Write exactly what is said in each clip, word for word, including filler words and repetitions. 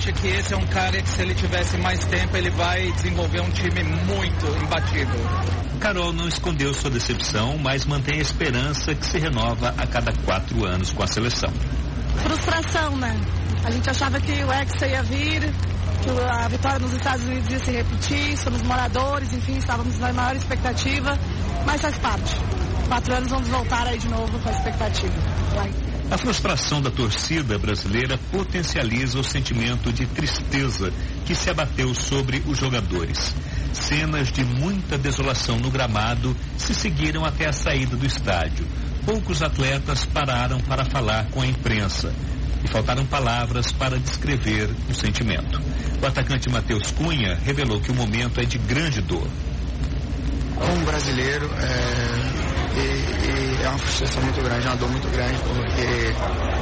Acho que esse é um cara que, se ele tivesse mais tempo, ele vai desenvolver um time muito imbatível. Carol não escondeu sua decepção, mas mantém a esperança que se renova a cada quatro anos com a seleção. Frustração, né? A gente achava que o Hexa ia vir, que a vitória nos Estados Unidos ia se repetir, somos moradores, enfim, estávamos na maior expectativa, mas faz parte. Quatro anos vamos voltar aí de novo com a expectativa. Vai. A frustração da torcida brasileira potencializa o sentimento de tristeza que se abateu sobre os jogadores. Cenas de muita desolação no gramado se seguiram até a saída do estádio. Poucos atletas pararam para falar com a imprensa e faltaram palavras para descrever o sentimento. O atacante Matheus Cunha revelou que o momento é de grande dor. Como brasileiro, é... E, e é uma frustração muito grande, uma dor muito grande, porque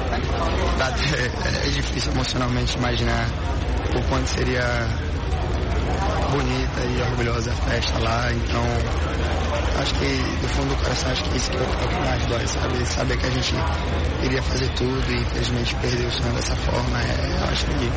é, é difícil emocionalmente imaginar o quanto seria bonita e orgulhosa a festa lá. Então, acho que do fundo do coração, acho que isso que é o que mais dói, sabe? Saber que a gente iria fazer tudo e infelizmente perder o sonho dessa forma, é, eu acho que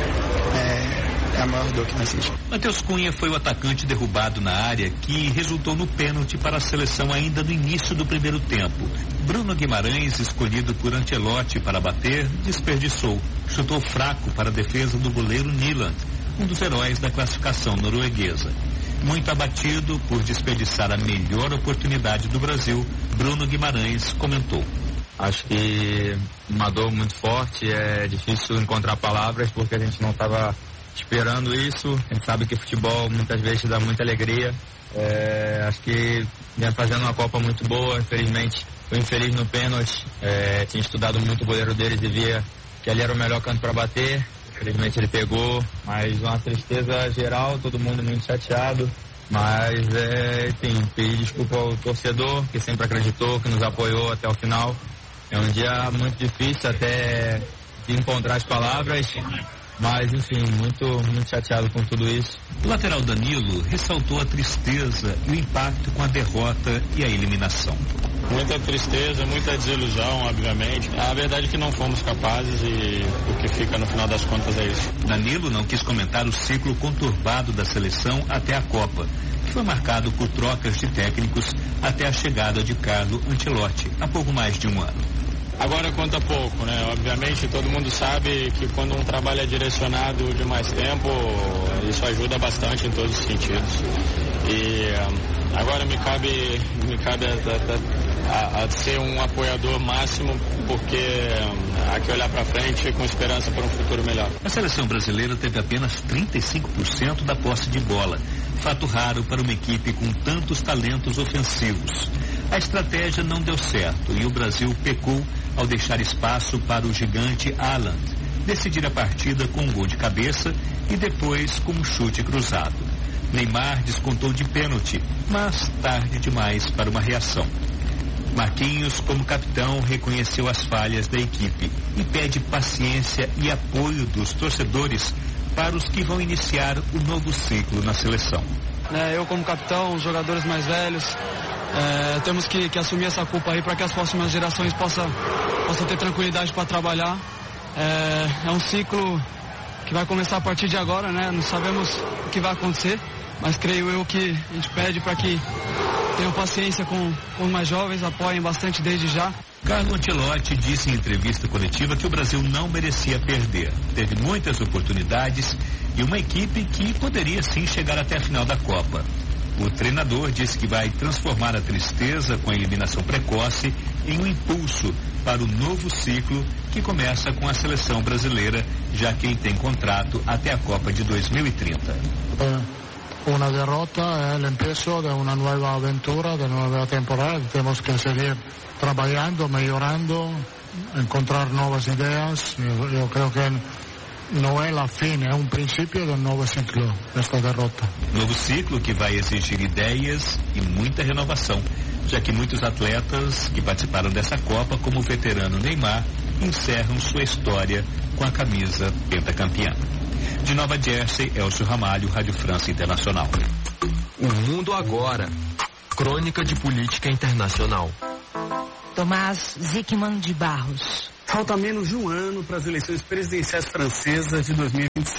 é, é a maior dor que nós sentimos. Matheus Cunha foi o atacante derrubado na área que resultou no pênalti para a seleção ainda no início do primeiro tempo. Bruno Guimarães, escolhido por Ancelotti para bater, desperdiçou. Chutou fraco para a defesa do goleiro Nyland, um dos heróis da classificação norueguesa. Muito abatido por desperdiçar a melhor oportunidade do Brasil, Bruno Guimarães comentou. Acho que uma dor muito forte, é difícil encontrar palavras porque a gente não estava esperando isso. A gente sabe que futebol muitas vezes dá muita alegria. É, acho que vinha fazendo uma Copa muito boa, infelizmente foi infeliz no pênalti. É, tinha estudado muito o goleiro deles e via que ali era o melhor canto para bater. Infelizmente ele pegou, mas uma tristeza geral, todo mundo muito chateado. Mas, é, enfim, pedir desculpa ao torcedor que sempre acreditou, que nos apoiou até o final. É um dia muito difícil até de encontrar as palavras. Mas, enfim, muito, muito chateado com tudo isso. O lateral Danilo ressaltou a tristeza e o impacto com a derrota e a eliminação. Muita tristeza, muita desilusão, obviamente. A verdade é que não fomos capazes e o que fica no final das contas é isso. Danilo não quis comentar o ciclo conturbado da seleção até a Copa, que foi marcado por trocas de técnicos até a chegada de Carlo Ancelotti, há pouco mais de um ano. Agora conta pouco, né? Obviamente todo mundo sabe que quando um trabalho é direcionado de mais tempo, isso ajuda bastante em todos os sentidos. E um, agora me cabe, me cabe a, a, a ser um apoiador máximo, porque um, há que olhar para frente com esperança para um futuro melhor. A seleção brasileira teve apenas trinta e cinco por cento da posse de bola, fato raro para uma equipe com tantos talentos ofensivos. A estratégia não deu certo e o Brasil pecou ao deixar espaço para o gigante Haaland decidir a partida com um gol de cabeça e depois com um chute cruzado. Neymar descontou de pênalti, mas tarde demais para uma reação. Marquinhos, como capitão, reconheceu as falhas da equipe e pede paciência e apoio dos torcedores para os que vão iniciar o novo ciclo na seleção. É, eu como capitão, os jogadores mais velhos, é, temos que, que assumir essa culpa aí para que as próximas gerações possam, possam ter tranquilidade para trabalhar. É, é um ciclo que vai começar a partir de agora, né? Não sabemos o que vai acontecer, mas creio eu que a gente pede para que tenham paciência com, com os mais jovens, apoiem bastante desde já. Carlo Ancelotti disse em entrevista coletiva que o Brasil não merecia perder. Teve muitas oportunidades e uma equipe que poderia sim chegar até a final da Copa. O treinador disse que vai transformar a tristeza com a eliminação precoce em um impulso para o novo ciclo que começa com a seleção brasileira, já quem tem contrato até a Copa de dois mil e trinta. Una derrota é o empiezo de uma nova aventura, de uma nova temporada. Temos que seguir trabalhando, melhorando, encontrar novas ideias. Eu, eu creio que não é a fim, é um princípio de um novo ciclo, esta derrota. Novo ciclo que vai exigir ideias e muita renovação, já que muitos atletas que participaram dessa Copa, como o veterano Neymar, encerram sua história com a camisa pentacampeã. De Nova Jersey, Elcio Ramalho, Rádio França Internacional. O Mundo Agora. Crônica de Política Internacional. Tomás Zickman de Barros. Falta menos de um ano para as eleições presidenciais francesas de dois mil e vinte e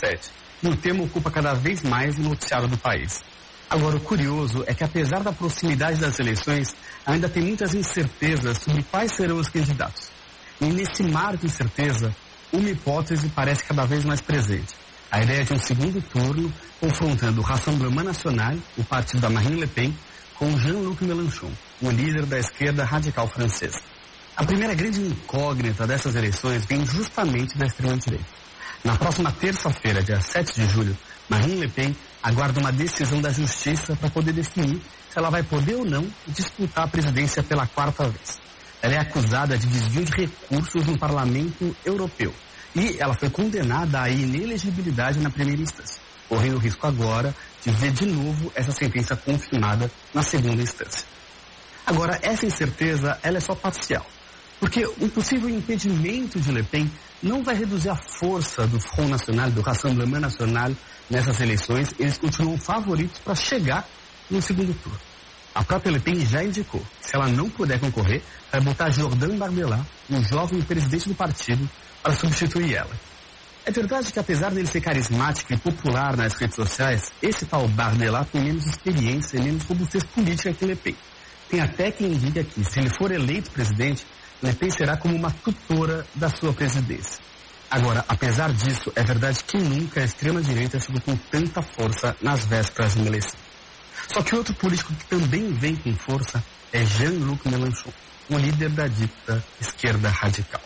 sete, e o tema ocupa cada vez mais o noticiário do país. Agora, o curioso é que, apesar da proximidade das eleições, ainda tem muitas incertezas sobre quais serão os candidatos. E nesse mar de incerteza, uma hipótese parece cada vez mais presente. A ideia de um segundo turno confrontando o Rassemblement National, o partido da Marine Le Pen, com Jean-Luc Mélenchon, o líder da esquerda radical francesa. A primeira grande incógnita dessas eleições vem justamente da extrema-direita. Na próxima terça-feira, dia sete de julho, Marine Le Pen aguarda uma decisão da justiça para poder definir se ela vai poder ou não disputar a presidência pela quarta vez. Ela é acusada de desvio de recursos no Parlamento Europeu e ela foi condenada à inelegibilidade na primeira instância, correndo o risco agora de ver de novo essa sentença confirmada na segunda instância. Agora, essa incerteza ela é só parcial, porque um possível impedimento de Le Pen não vai reduzir a força do Front National, do Rassemblement National, nessas eleições. Eles continuam favoritos para chegar no segundo turno. A própria Le Pen já indicou que, se ela não puder concorrer, vai botar Jordan Bardella, um jovem presidente do partido, para substituir ela. É verdade que, apesar dele ser carismático e popular nas redes sociais, esse tal Bardella tem menos experiência e menos robustez política que Le Pen. Tem até quem diga que, se ele for eleito presidente, Le Pen será como uma tutora da sua presidência. Agora, apesar disso, é verdade que nunca a extrema-direita chegou com tanta força nas vésperas de uma eleição. Só que outro político que também vem com força é Jean-Luc Mélenchon, o líder da dita esquerda radical.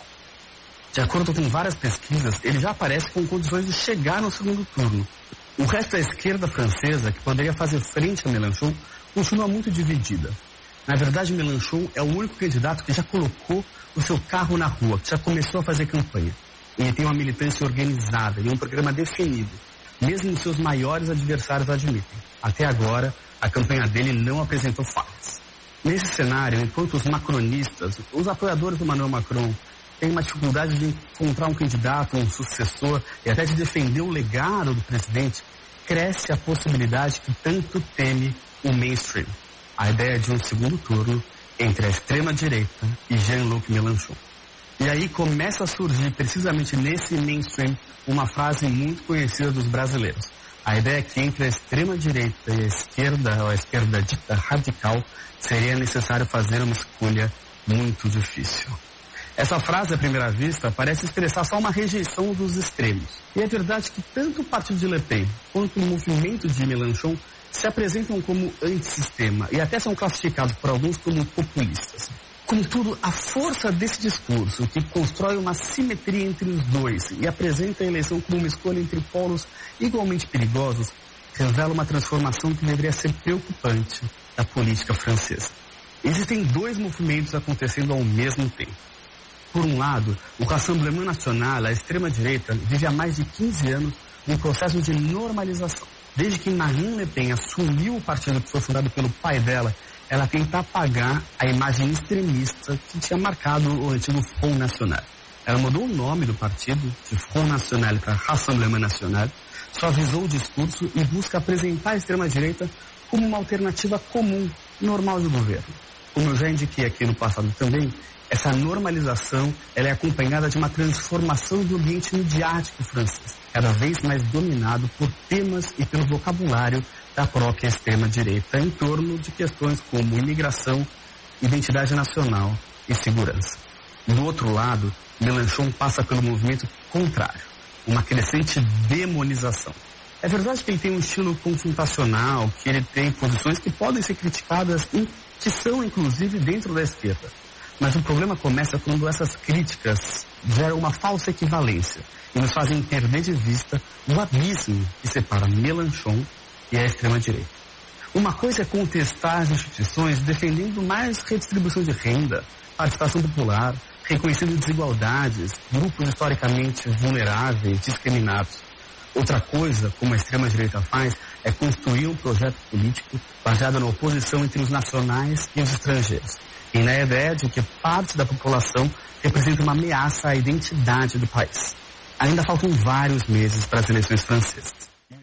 De acordo com várias pesquisas, ele já aparece com condições de chegar no segundo turno. O resto da esquerda francesa, que poderia fazer frente a Mélenchon, continua muito dividida. Na verdade, Mélenchon é o único candidato que já colocou o seu carro na rua, que já começou a fazer campanha. Ele tem uma militância organizada e um programa definido, mesmo os seus maiores adversários admitem. Até agora, a campanha dele não apresentou falhas. Nesse cenário, enquanto os macronistas, os apoiadores do Emmanuel Macron, têm uma dificuldade de encontrar um candidato, um sucessor e até de defender o legado do presidente, cresce a possibilidade que tanto teme o mainstream. A ideia de um segundo turno entre a extrema-direita e Jean-Luc Mélenchon. E aí começa a surgir, precisamente nesse mainstream, uma frase muito conhecida dos brasileiros. A ideia é que entre a extrema-direita e a esquerda, ou a esquerda dita radical, seria necessário fazer uma escolha muito difícil. Essa frase, à primeira vista, parece expressar só uma rejeição dos extremos. E é verdade que tanto o partido de Le Pen quanto o movimento de Mélenchon se apresentam como antissistema e até são classificados por alguns como populistas. Contudo, a força desse discurso, que constrói uma simetria entre os dois e apresenta a eleição como uma escolha entre polos igualmente perigosos, revela uma transformação que deveria ser preocupante da política francesa. Existem dois movimentos acontecendo ao mesmo tempo. Por um lado, o Rassemblement National, a extrema-direita, vive há mais de quinze anos um processo de normalização. Desde que Marine Le Pen assumiu o partido que foi fundado pelo pai dela, ela tenta apagar a imagem extremista que tinha marcado o antigo Front National. Ela mudou o nome do partido, de Front National para Rassemblement National, suavizou o discurso e busca apresentar a extrema-direita como uma alternativa comum, normal de governo. Como eu já indiquei aqui no passado também, essa normalização ela é acompanhada de uma transformação do ambiente midiático francês, cada vez mais dominado por temas e pelo vocabulário da própria extrema-direita em torno de questões como imigração, identidade nacional e segurança. Do outro lado, Mélenchon passa pelo movimento contrário, uma crescente demonização. É verdade que ele tem um estilo confrontacional, que ele tem posições que podem ser criticadas, que são inclusive dentro da esquerda. Mas o problema começa quando essas críticas geram uma falsa equivalência e nos fazem perder de vista o abismo que separa Mélenchon e a extrema-direita. Uma coisa é contestar as instituições defendendo mais redistribuição de renda, participação popular, reconhecendo desigualdades, grupos historicamente vulneráveis, discriminados. Outra coisa, como a extrema-direita faz, é construir um projeto político baseado na oposição entre os nacionais e os estrangeiros. E na ideia de que parte da população representa uma ameaça à identidade do país. Ainda faltam vários meses para as eleições francesas.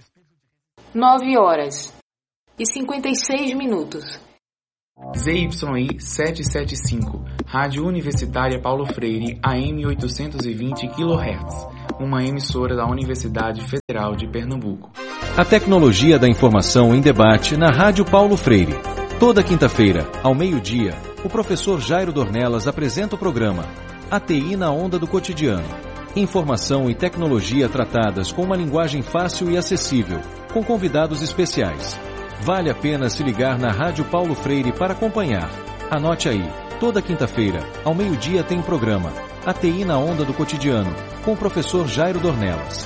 nove horas e cinquenta e seis minutos. Z Y I setecentos e setenta e cinco, Rádio Universitária Paulo Freire, A M oitocentos e vinte quilohertz. uma emissora da Universidade Federal de Pernambuco. A tecnologia da informação em debate na Rádio Paulo Freire. Toda quinta-feira, ao meio-dia, o professor Jairo Dornelas apresenta o programa A T I na Onda do Cotidiano. Informação e tecnologia tratadas com uma linguagem fácil e acessível, com convidados especiais. Vale a pena se ligar na Rádio Paulo Freire para acompanhar. Anote aí, toda quinta-feira, ao meio-dia tem o programa A T I na Onda do Cotidiano, com o professor Jairo Dornelas.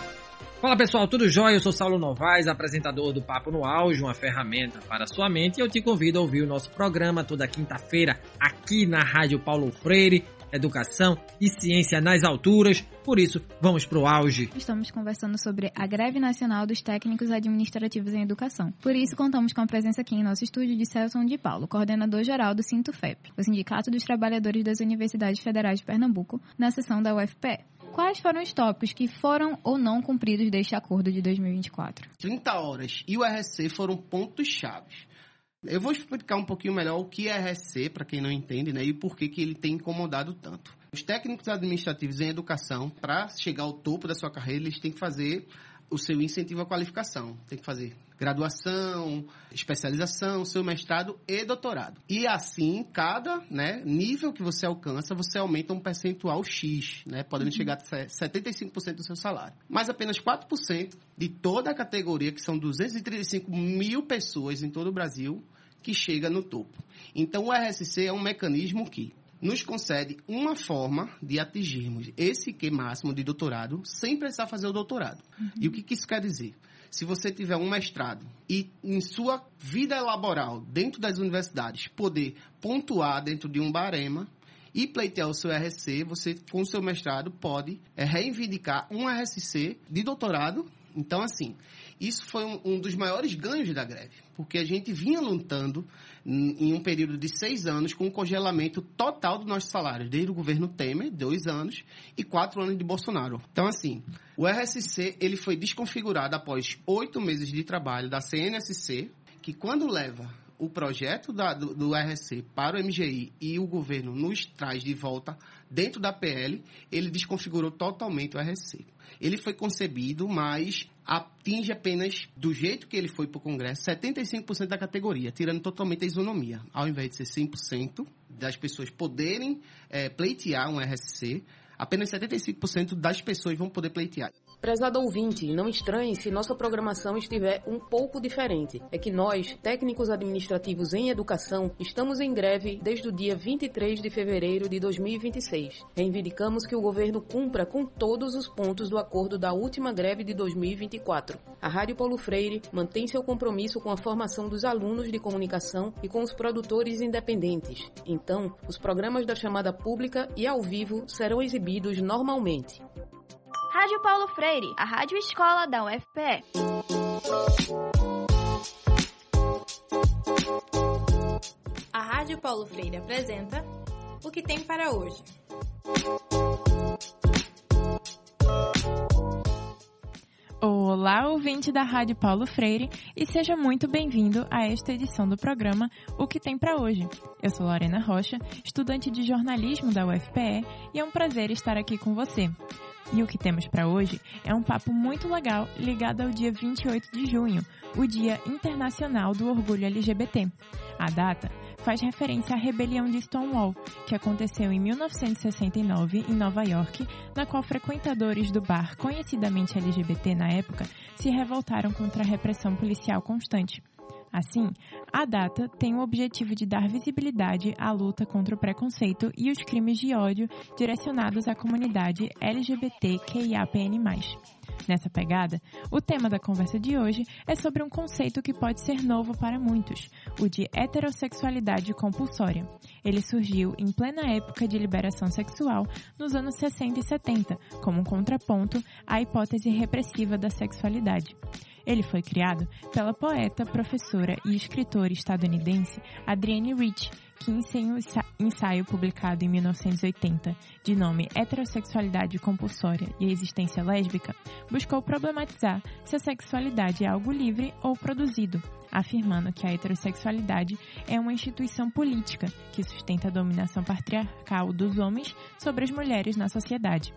Fala pessoal, tudo jóia? Eu sou Saulo Novaes, apresentador do Papo no Auge, uma ferramenta para a sua mente, e eu te convido a ouvir o nosso programa toda quinta-feira aqui na Rádio Paulo Freire, educação e ciência nas alturas. Por isso, vamos pro auge. Estamos conversando sobre a greve nacional dos técnicos administrativos em educação. Por isso, contamos com a presença aqui em nosso estúdio de Celson de Paulo, coordenador-geral do Sintufep, o Sindicato dos Trabalhadores das Universidades Federais de Pernambuco, na seção da U F P E. Quais foram os tópicos que foram ou não cumpridos deste acordo de dois mil e vinte e quatro? trinta horas e o R S C foram pontos-chave. Eu vou explicar um pouquinho melhor o que é R S C, para quem não entende, né, e por que, que ele tem incomodado tanto. Os técnicos administrativos em educação, para chegar ao topo da sua carreira, eles têm que fazer o seu incentivo à qualificação. Tem que fazer graduação, especialização, seu mestrado e doutorado. E assim, cada né, nível que você alcança, você aumenta um percentual X, né, podendo uhum. chegar a setenta e cinco por cento do seu salário. Mas apenas quatro por cento de toda a categoria, que são duzentas e trinta e cinco mil pessoas em todo o Brasil, que chega no topo. Então, o R S C é um mecanismo que nos concede uma forma de atingirmos esse Q máximo de doutorado sem precisar fazer o doutorado. Uhum. E o que, que isso quer dizer? Se você tiver um mestrado e em sua vida laboral, dentro das universidades, poder pontuar dentro de um barema e pleitear o seu R S C, você, com o seu mestrado, pode é, reivindicar um R S C de doutorado. Então, assim, isso foi um, um dos maiores ganhos da greve, porque a gente vinha lutando em um período de seis anos com o congelamento total dos nossos salários, desde o governo Temer, dois anos, e quatro anos de Bolsonaro. Então, assim, o R S C ele foi desconfigurado após oito meses de trabalho da C N S C, que quando leva o projeto da, do, do R S C para o M G I e o governo nos traz de volta dentro da P L, ele desconfigurou totalmente o R S C. Ele foi concebido, mas atinge apenas, do jeito que ele foi para o Congresso, setenta e cinco por cento da categoria, tirando totalmente a isonomia. Ao invés de ser cem por cento das pessoas poderem é, pleitear um R S C, apenas setenta e cinco por cento das pessoas vão poder pleitear. Prezado ouvinte, não estranhe se nossa programação estiver um pouco diferente. É que nós, técnicos administrativos em educação, estamos em greve desde o dia vinte e três de fevereiro de dois mil e vinte e seis. Reivindicamos que o governo cumpra com todos os pontos do acordo da última greve de dois mil e vinte e quatro. A Rádio Paulo Freire mantém seu compromisso com a formação dos alunos de comunicação e com os produtores independentes. Então, os programas da chamada pública e ao vivo serão exibidos normalmente. Rádio Paulo Freire, a rádio escola da U F P E. A Rádio Paulo Freire apresenta O que tem para hoje. Olá, ouvinte da Rádio Paulo Freire, e seja muito bem-vindo a esta edição do programa O que tem para hoje. Eu sou Lorena Rocha, estudante de jornalismo da U F P E, e é um prazer estar aqui com você. E o que temos para hoje é um papo muito legal ligado ao dia vinte e oito de junho, o Dia Internacional do Orgulho L G B T. A data faz referência à rebelião de Stonewall, que aconteceu em mil novecentos e sessenta e nove em Nova York, na qual frequentadores do bar conhecidamente L G B T na época se revoltaram contra a repressão policial constante. Assim, a data tem o objetivo de dar visibilidade à luta contra o preconceito e os crimes de ódio direcionados à comunidade L G B T Q I A P N mais. Nessa pegada, o tema da conversa de hoje é sobre um conceito que pode ser novo para muitos, o de heterossexualidade compulsória. Ele surgiu em plena época de liberação sexual nos anos sessenta e setenta, como um contraponto à hipótese repressiva da sexualidade. Ele foi criado pela poeta, professora e escritora estadunidense Adrienne Rich, que em seu ensaio publicado em mil novecentos e oitenta, de nome Heterossexualidade Compulsória e a Existência Lésbica, buscou problematizar se a sexualidade é algo livre ou produzido, afirmando que a heterossexualidade é uma instituição política que sustenta a dominação patriarcal dos homens sobre as mulheres na sociedade.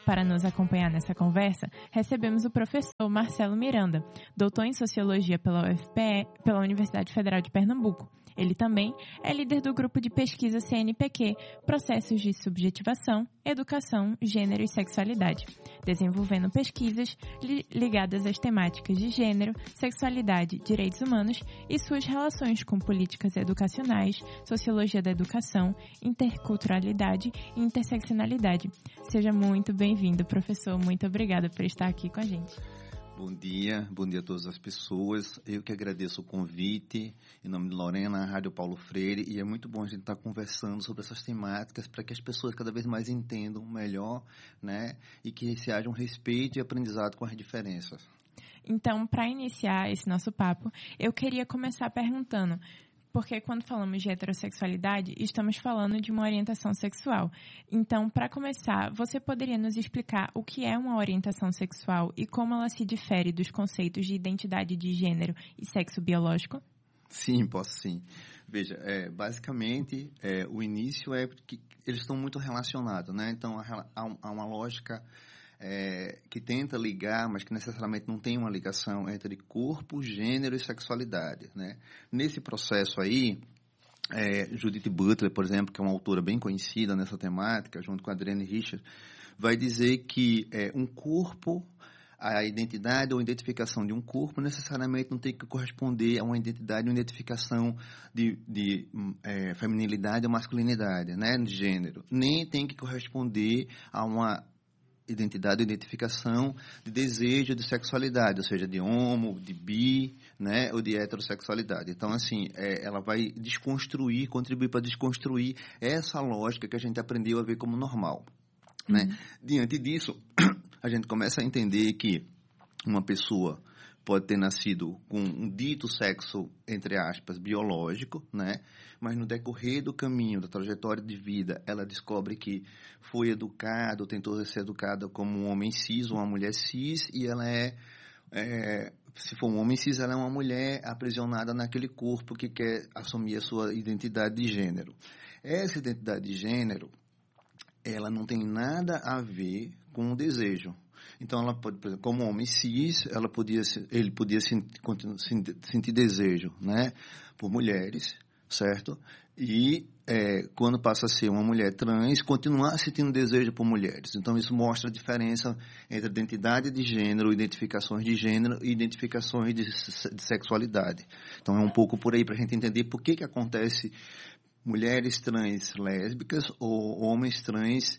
Para nos acompanhar nessa conversa, recebemos o professor Marcelo Miranda, doutor em Sociologia pela U F P E, pela Universidade Federal de Pernambuco. Ele também é líder do grupo de pesquisa C N P Q, Processos de Subjetivação, Educação, Gênero e Sexualidade, desenvolvendo pesquisas li- ligadas às temáticas de gênero, sexualidade, direitos humanos e suas relações com políticas educacionais, sociologia da educação, interculturalidade e interseccionalidade. Seja muito bem-vindo, professor. Muito obrigada por estar aqui com a gente. Bom dia, bom dia a todas as pessoas. Eu que agradeço o convite, em nome de Lorena, Rádio Paulo Freire, e é muito bom a gente estar conversando sobre essas temáticas para que as pessoas cada vez mais entendam melhor, né, e que se haja um respeito e aprendizado com as diferenças. Então, para iniciar esse nosso papo, eu queria começar perguntando, porque quando falamos de heterossexualidade, estamos falando de uma orientação sexual. Então, para começar, você poderia nos explicar o que é uma orientação sexual e como ela se difere dos conceitos de identidade de gênero e sexo biológico? Sim, posso sim. Veja, é, basicamente, é, o início é que eles estão muito relacionados, né? Então, há, há uma lógica É, que tenta ligar, mas que necessariamente não tem uma ligação entre corpo, gênero e sexualidade, né? Nesse processo aí, é, Judith Butler, por exemplo, que é uma autora bem conhecida nessa temática, junto com a Adrienne Richard, vai dizer que é, um corpo, a identidade ou identificação de um corpo necessariamente não tem que corresponder a uma identidade ou identificação de, de é, feminilidade ou masculinidade, né, de gênero, nem tem que corresponder a uma identidade ou identificação de desejo de sexualidade, ou seja, de homo, de bi, né, ou de heterossexualidade. Então, assim, é, ela vai desconstruir, contribuir para desconstruir essa lógica que a gente aprendeu a ver como normal, uhum. né? Diante disso, a gente começa a entender que uma pessoa pode ter nascido com um dito sexo, entre aspas, biológico, né? Mas no decorrer do caminho, da trajetória de vida, ela descobre que foi educada, ou tentou ser educada como um homem cis ou uma mulher cis, e ela é, é, se for um homem cis, ela é uma mulher aprisionada naquele corpo que quer assumir a sua identidade de gênero. Essa identidade de gênero, ela não tem nada a ver com o desejo. Então, ela pode, por exemplo, como homem cis, ela podia, ele podia sentir, sentir desejo, né, por mulheres, certo? E é, quando passa a ser uma mulher trans, continuar sentindo desejo por mulheres. Então, isso mostra a diferença entre identidade de gênero, identificações de gênero e identificações de, de sexualidade. Então, é um pouco por aí para a gente entender por que que acontece mulheres trans lésbicas ou homens trans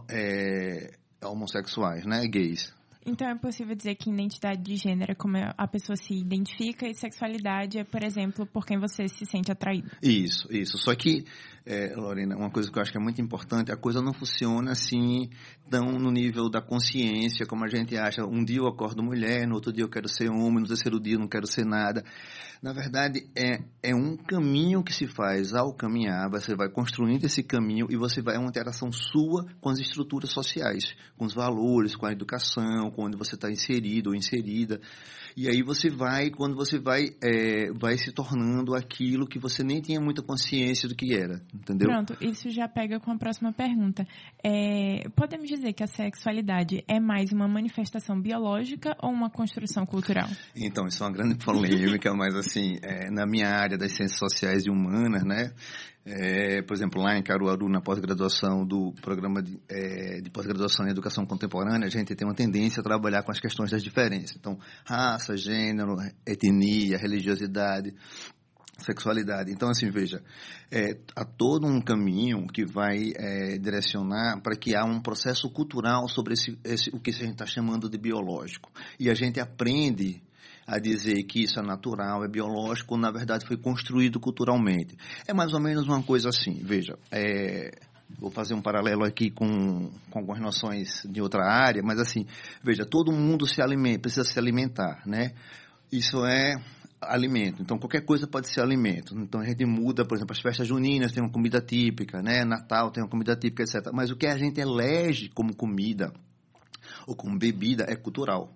é, é, homossexuais, né, gays. Então, é possível dizer que identidade de gênero é como a pessoa se identifica e sexualidade é, por exemplo, por quem você se sente atraído. Isso, isso. Só que, é, Lorena, uma coisa que eu acho que é muito importante, a coisa não funciona assim, tão no nível da consciência, como a gente acha. Um dia eu acordo mulher, no outro dia eu quero ser homem, no terceiro dia eu não quero ser nada. Na verdade, é, é um caminho que se faz ao caminhar, você vai construindo esse caminho e você vai, é uma interação sua com as estruturas sociais, com os valores, com a educação, com onde você está inserido ou inserida. E aí você vai, quando você vai, é, vai se tornando aquilo que você nem tinha muita consciência do que era, entendeu? Pronto, isso já pega com a próxima pergunta. É, podemos dizer que a sexualidade é mais uma manifestação biológica ou uma construção cultural? Então, isso é uma grande polêmica, mas assim, é, na minha área das ciências sociais e humanas, né? É, por exemplo, lá em Caruaru, na pós-graduação do programa de, é, de pós-graduação em educação contemporânea, a gente tem uma tendência a trabalhar com as questões das diferenças. Então, raça, gênero, etnia, religiosidade, sexualidade. Então, assim, veja, é, há todo um caminho que vai é, direcionar para que há um processo cultural sobre esse, esse, o que a gente está chamando de biológico. E a gente aprende a dizer que isso é natural, é biológico, quando na verdade foi construído culturalmente. É mais ou menos uma coisa assim, veja, é, vou fazer um paralelo aqui com, com algumas noções de outra área, mas assim, veja, todo mundo se alimenta, precisa se alimentar, né? Isso é alimento, então qualquer coisa pode ser alimento. Então a gente muda, por exemplo, as festas juninas tem uma comida típica, né? Natal tem uma comida típica, etcétera. Mas o que a gente elege como comida ou como bebida é cultural.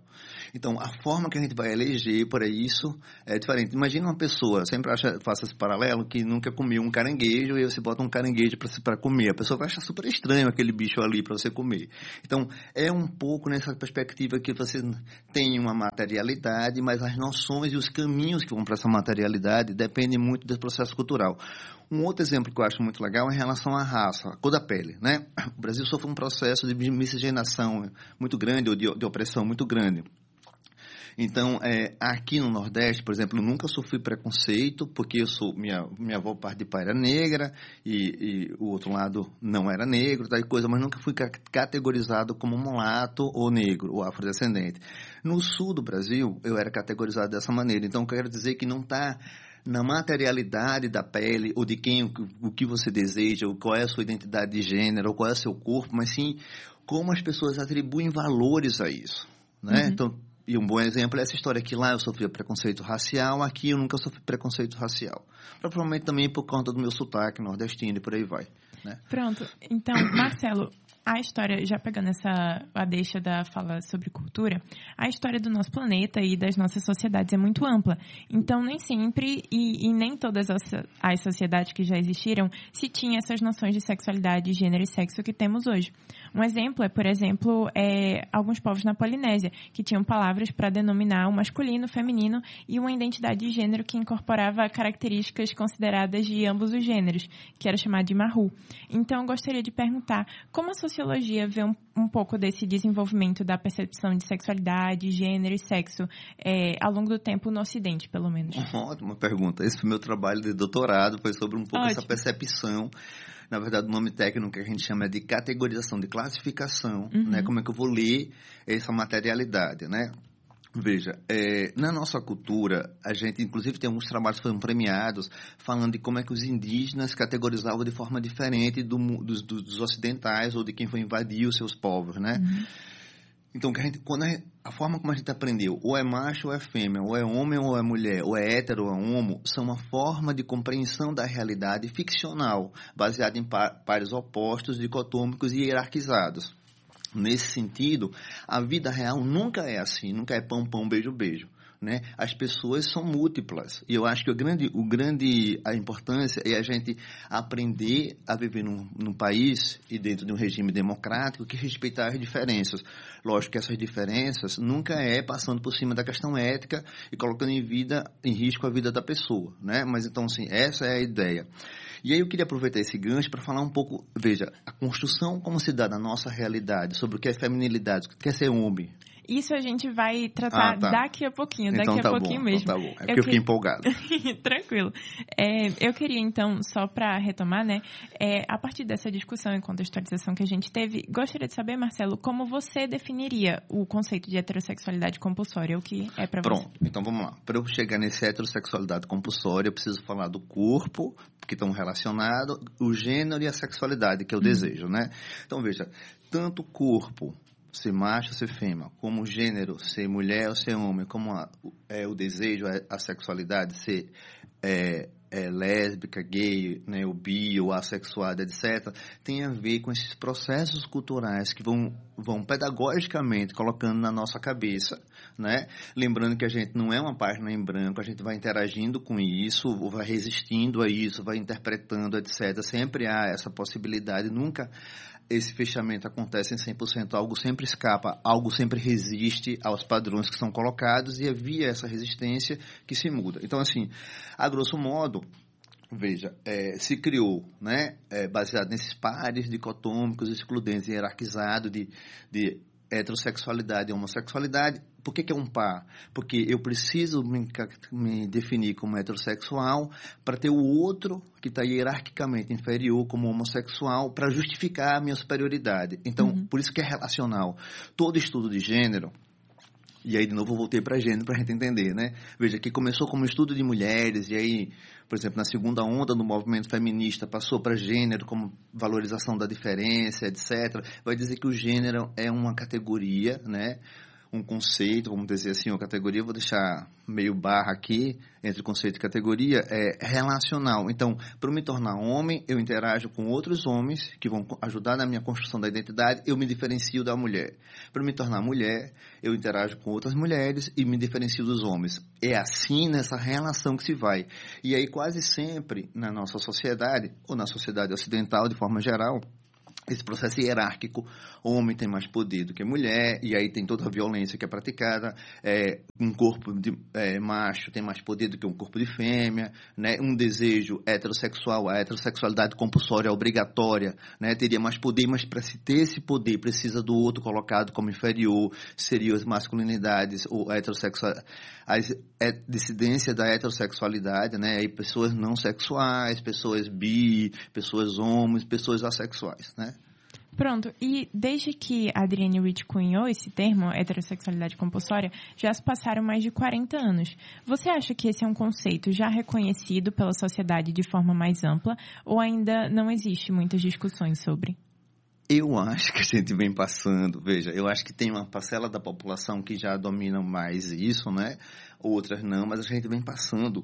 Então, a forma que a gente vai eleger para isso é diferente. Imagina uma pessoa, sempre acha, faço esse paralelo, que nunca comeu um caranguejo e você bota um caranguejo para comer. A pessoa vai achar super estranho aquele bicho ali para você comer. Então, é um pouco nessa perspectiva que você tem uma materialidade, mas as noções e os caminhos que vão para essa materialidade dependem muito do processo cultural. Um outro exemplo que eu acho muito legal é em relação à raça, a cor da pele, né? O Brasil sofre um processo de miscigenação muito grande, ou de, de opressão muito grande. Então, é, aqui no Nordeste, por exemplo, eu nunca sofri preconceito, porque eu sou, minha, minha avó, parte de pai era negra, e, e o outro lado não era negro, tal coisa, mas nunca fui categorizado como mulato ou negro, ou afrodescendente. No sul do Brasil, eu era categorizado dessa maneira. Então, eu quero dizer que não está na materialidade da pele, ou de quem, o, o que você deseja, ou qual é a sua identidade de gênero, ou qual é o seu corpo, mas sim como as pessoas atribuem valores a isso, né? Uhum. Então, e um bom exemplo é essa história que lá eu sofria preconceito racial, aqui eu nunca sofri preconceito racial. Provavelmente também por conta do meu sotaque nordestino e por aí vai, né? Pronto. Então, Marcelo, a história, já pegando essa a deixa da fala sobre cultura, a história do nosso planeta e das nossas sociedades é muito ampla. Então, nem sempre e, e nem todas as, as sociedades que já existiram se tinha essas noções de sexualidade, gênero e sexo que temos hoje. Um exemplo é, por exemplo, é, alguns povos na Polinésia, que tinham palavras para denominar o masculino, o feminino e uma identidade de gênero que incorporava características consideradas de ambos os gêneros, que era chamado de Mahu. Então, eu gostaria de perguntar como a sociologia vê um, um pouco desse desenvolvimento da percepção de sexualidade, gênero e sexo é, ao longo do tempo no Ocidente, pelo menos. Ótima pergunta. Esse foi meu trabalho de doutorado, foi sobre um pouco Ótimo. Essa percepção. Na verdade, o nome técnico que a gente chama é de categorização, de classificação, uhum. né? Como é que eu vou ler essa materialidade, né? Veja, é, na nossa cultura, a gente, inclusive, tem alguns trabalhos que foram premiados falando de como é que os indígenas categorizavam de forma diferente do, dos, dos ocidentais ou de quem foi invadir os seus povos, né? Uhum. Então, que a, gente, quando a, a forma como a gente aprendeu, ou é macho ou é fêmea, ou é homem ou é mulher, ou é hétero ou é homo, são uma forma de compreensão da realidade ficcional, baseada em par, pares opostos, dicotômicos e hierarquizados. Nesse sentido, a vida real nunca é assim, nunca é pão, pão, beijo, beijo. Né? As pessoas são múltiplas. E eu acho que o grande, o grande, a importância é a gente aprender a viver num, num país e dentro de um regime democrático que respeitar as diferenças. Lógico que essas diferenças nunca é passando por cima da questão ética e colocando em, vida, em risco a vida da pessoa. Né? Mas então, assim, essa é a ideia. E aí eu queria aproveitar esse gancho para falar um pouco, veja, a construção como se dá na nossa realidade sobre o que é feminilidade, o que é ser homem. Isso a gente vai tratar ah, tá. daqui a pouquinho, daqui então, tá a pouquinho bom, mesmo. Então tá bom, é porque eu, eu fiquei que... empolgado. Tranquilo. É, eu queria então, só para retomar, né, é, a partir dessa discussão e contextualização que a gente teve, gostaria de saber, Marcelo, como você definiria o conceito de heterossexualidade compulsória, o que é para você? Pronto, então vamos lá. Para eu chegar nesse heterossexualidade compulsória, eu preciso falar do corpo, que estão relacionados, o gênero e a sexualidade, que é o hum. desejo, né? Então, veja, tanto o corpo, ser macho, ser fêmea, como o gênero, ser mulher ou ser homem, como a, é, o desejo, a, a sexualidade, ser é, é, lésbica, gay, né, o bi, ou assexuada, etcétera, tem a ver com esses processos culturais que vão, vão pedagogicamente colocando na nossa cabeça, né? Lembrando que a gente não é uma página em branco, a gente vai interagindo com isso, vai resistindo a isso, vai interpretando, etcétera. Sempre há essa possibilidade, nunca esse fechamento acontece em cem por cento, algo sempre escapa, algo sempre resiste aos padrões que são colocados e é via essa resistência que se muda. Então, assim, a grosso modo, veja, é, se criou, né, é, baseado nesses pares dicotômicos, excludentes e hierarquizados de, de heterossexualidade e homossexualidade. Por que que é um par? Porque eu preciso me, me definir como heterossexual para ter o outro que está hierarquicamente inferior como homossexual para justificar a minha superioridade. Então, uhum. por isso que é relacional. Todo estudo de gênero, e aí de novo eu voltei para gênero para a gente entender, né? Veja, que começou como estudo de mulheres, e aí, por exemplo, na segunda onda do movimento feminista passou para gênero como valorização da diferença, etcétera. Vai dizer que o gênero é uma categoria, né? um conceito, vamos dizer assim, uma categoria, vou deixar meio barra aqui, entre conceito e categoria, é relacional. Então, para me tornar homem, eu interajo com outros homens que vão ajudar na minha construção da identidade, eu me diferencio da mulher. Para me tornar mulher, eu interajo com outras mulheres e me diferencio dos homens. É assim nessa relação que se vai. E aí, quase sempre, na nossa sociedade, ou na sociedade ocidental, de forma geral, esse processo hierárquico, homem tem mais poder do que mulher, e aí tem toda a violência que é praticada, é, um corpo de é, macho tem mais poder do que um corpo de fêmea, né? Um desejo heterossexual, a heterossexualidade compulsória, obrigatória, né? Teria mais poder, mas para se ter esse poder precisa do outro colocado como inferior, seriam as masculinidades, ou heterossexual, a dissidência da heterossexualidade, né? Aí pessoas não sexuais, pessoas bi, pessoas homens, pessoas assexuais, né? Pronto, e desde que a Adrienne Rich cunhou esse termo, heterossexualidade compulsória, já se passaram mais de quarenta anos. Você acha que esse é um conceito já reconhecido pela sociedade de forma mais ampla, ou ainda não existe muitas discussões sobre? Eu acho que a gente vem passando, veja, eu acho que tem uma parcela da população que já domina mais isso, né? Outras não, mas a gente vem passando.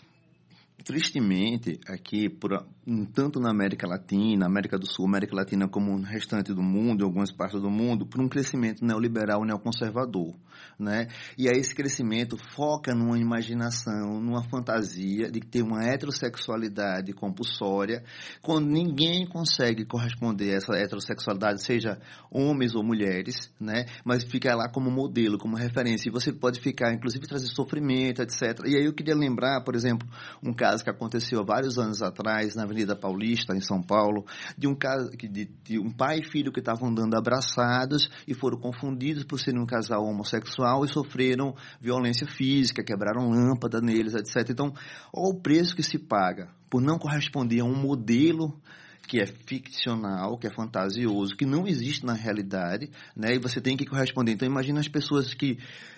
Tristemente, aqui, por, tanto na América Latina, América do Sul, América Latina como no restante do mundo, em algumas partes do mundo, por um crescimento neoliberal, neoconservador, né? E aí esse crescimento foca numa imaginação, numa fantasia de ter uma heterossexualidade compulsória, quando ninguém consegue corresponder a essa heterossexualidade, seja homens ou mulheres, né? Mas fica lá como modelo, como referência, e você pode ficar, inclusive, trazer sofrimento, etcétera. E aí eu queria lembrar, por exemplo, um caso que aconteceu há vários anos atrás na Avenida Paulista, em São Paulo, de um caso de, de um pai e filho que estavam andando abraçados e foram confundidos por serem um casal homossexual e sofreram violência física, quebraram lâmpada neles, etcétera. Então, olha o preço que se paga por não corresponder a um modelo que é ficcional, que é fantasioso, que não existe na realidade, né? E você tem que corresponder. Então, imagina as pessoas que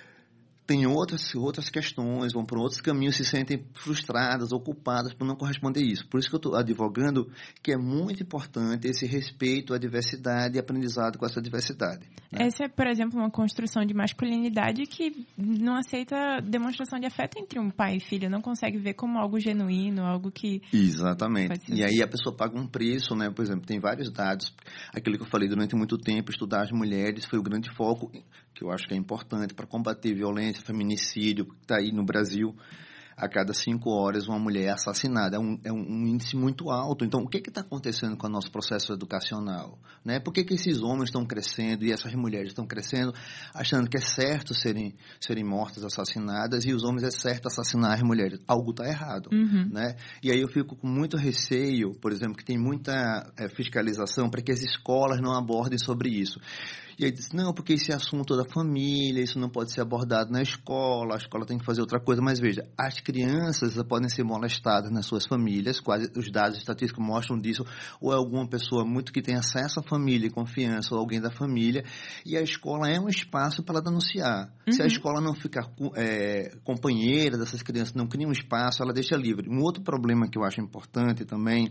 tem outras, outras questões, vão por outros caminhos, se sentem frustradas, ocupadas por não corresponder a isso. Por isso que eu estou advogando que é muito importante esse respeito à diversidade e aprendizado com essa diversidade. Né? Essa é, por exemplo, uma construção de masculinidade que não aceita demonstração de afeto entre um pai e filho, não consegue ver como algo genuíno, algo que... Exatamente. E aí a pessoa paga um preço, né? Por exemplo, tem vários dados. Aquilo que eu falei durante muito tempo, estudar as mulheres foi o grande foco, que eu acho que é importante para combater violência, feminicídio, que está aí no Brasil. A cada cinco horas uma mulher é assassinada. É um, é um índice muito alto. Então, o que está acontecendo com o nosso processo educacional? Né? Por que, que esses homens estão crescendo e essas mulheres estão crescendo achando que é certo serem, serem mortas, assassinadas, e os homens é certo assassinar as mulheres? Algo está errado. Uhum. Né? E aí eu fico com muito receio, por exemplo, que tem muita é, fiscalização para que as escolas não abordem sobre isso. E aí diz, não, porque esse assunto é da família, isso não pode ser abordado na escola, a escola tem que fazer outra coisa. Mas veja, as crianças podem ser molestadas nas suas famílias, quase os dados estatísticos mostram disso, ou é alguma pessoa muito que tem acesso à família e confiança, ou alguém da família, e a escola é um espaço para ela denunciar. Uhum. Se a escola não ficar é, companheira dessas crianças, não cria um espaço, ela deixa livre. Um outro problema que eu acho importante também,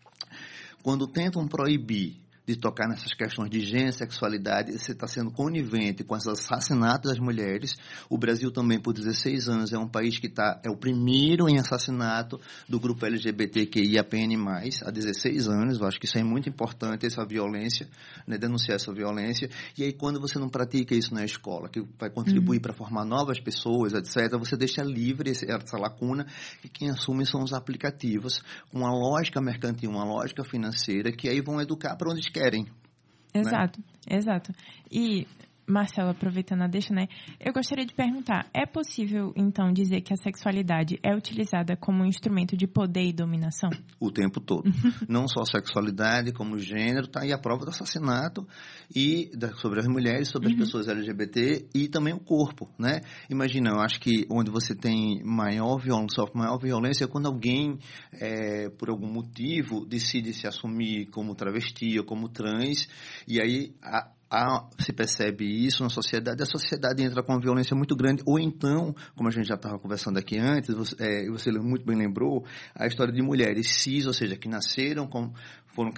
quando tentam proibir de tocar nessas questões de gênero, sexualidade, você está sendo conivente com esses assassinatos das mulheres. O Brasil também, por dezesseis anos, é um país que tá, é o primeiro em assassinato do grupo L G B T Q I A P N mais, há dezesseis anos. Eu acho que isso é muito importante, essa violência, né, denunciar essa violência. E aí, quando você não pratica isso na escola, que vai contribuir uhum. para formar novas pessoas, etcétera, você deixa livre esse, essa lacuna, e quem assume são os aplicativos, com uma lógica mercantil, uma lógica financeira, que aí vão educar para onde querem. Exato, né? exato. E, Marcelo, aproveitando a deixa, né? Eu gostaria de perguntar, é possível, então, dizer que a sexualidade é utilizada como um instrumento de poder e dominação? O tempo todo. Não só a sexualidade, como o gênero, tá aí a prova do assassinato e da, sobre as mulheres, sobre uhum. as pessoas L G B T e também o corpo, né? Imagina, eu acho que onde você tem maior violência, sofre maior violência é quando alguém, é, por algum motivo, decide se assumir como travesti ou como trans, e aí a Ah, se percebe isso na sociedade, a sociedade entra com uma violência muito grande, ou então, como a gente já estava conversando aqui antes, você, é, você muito bem lembrou, a história de mulheres cis, ou seja, que nasceram, com, foram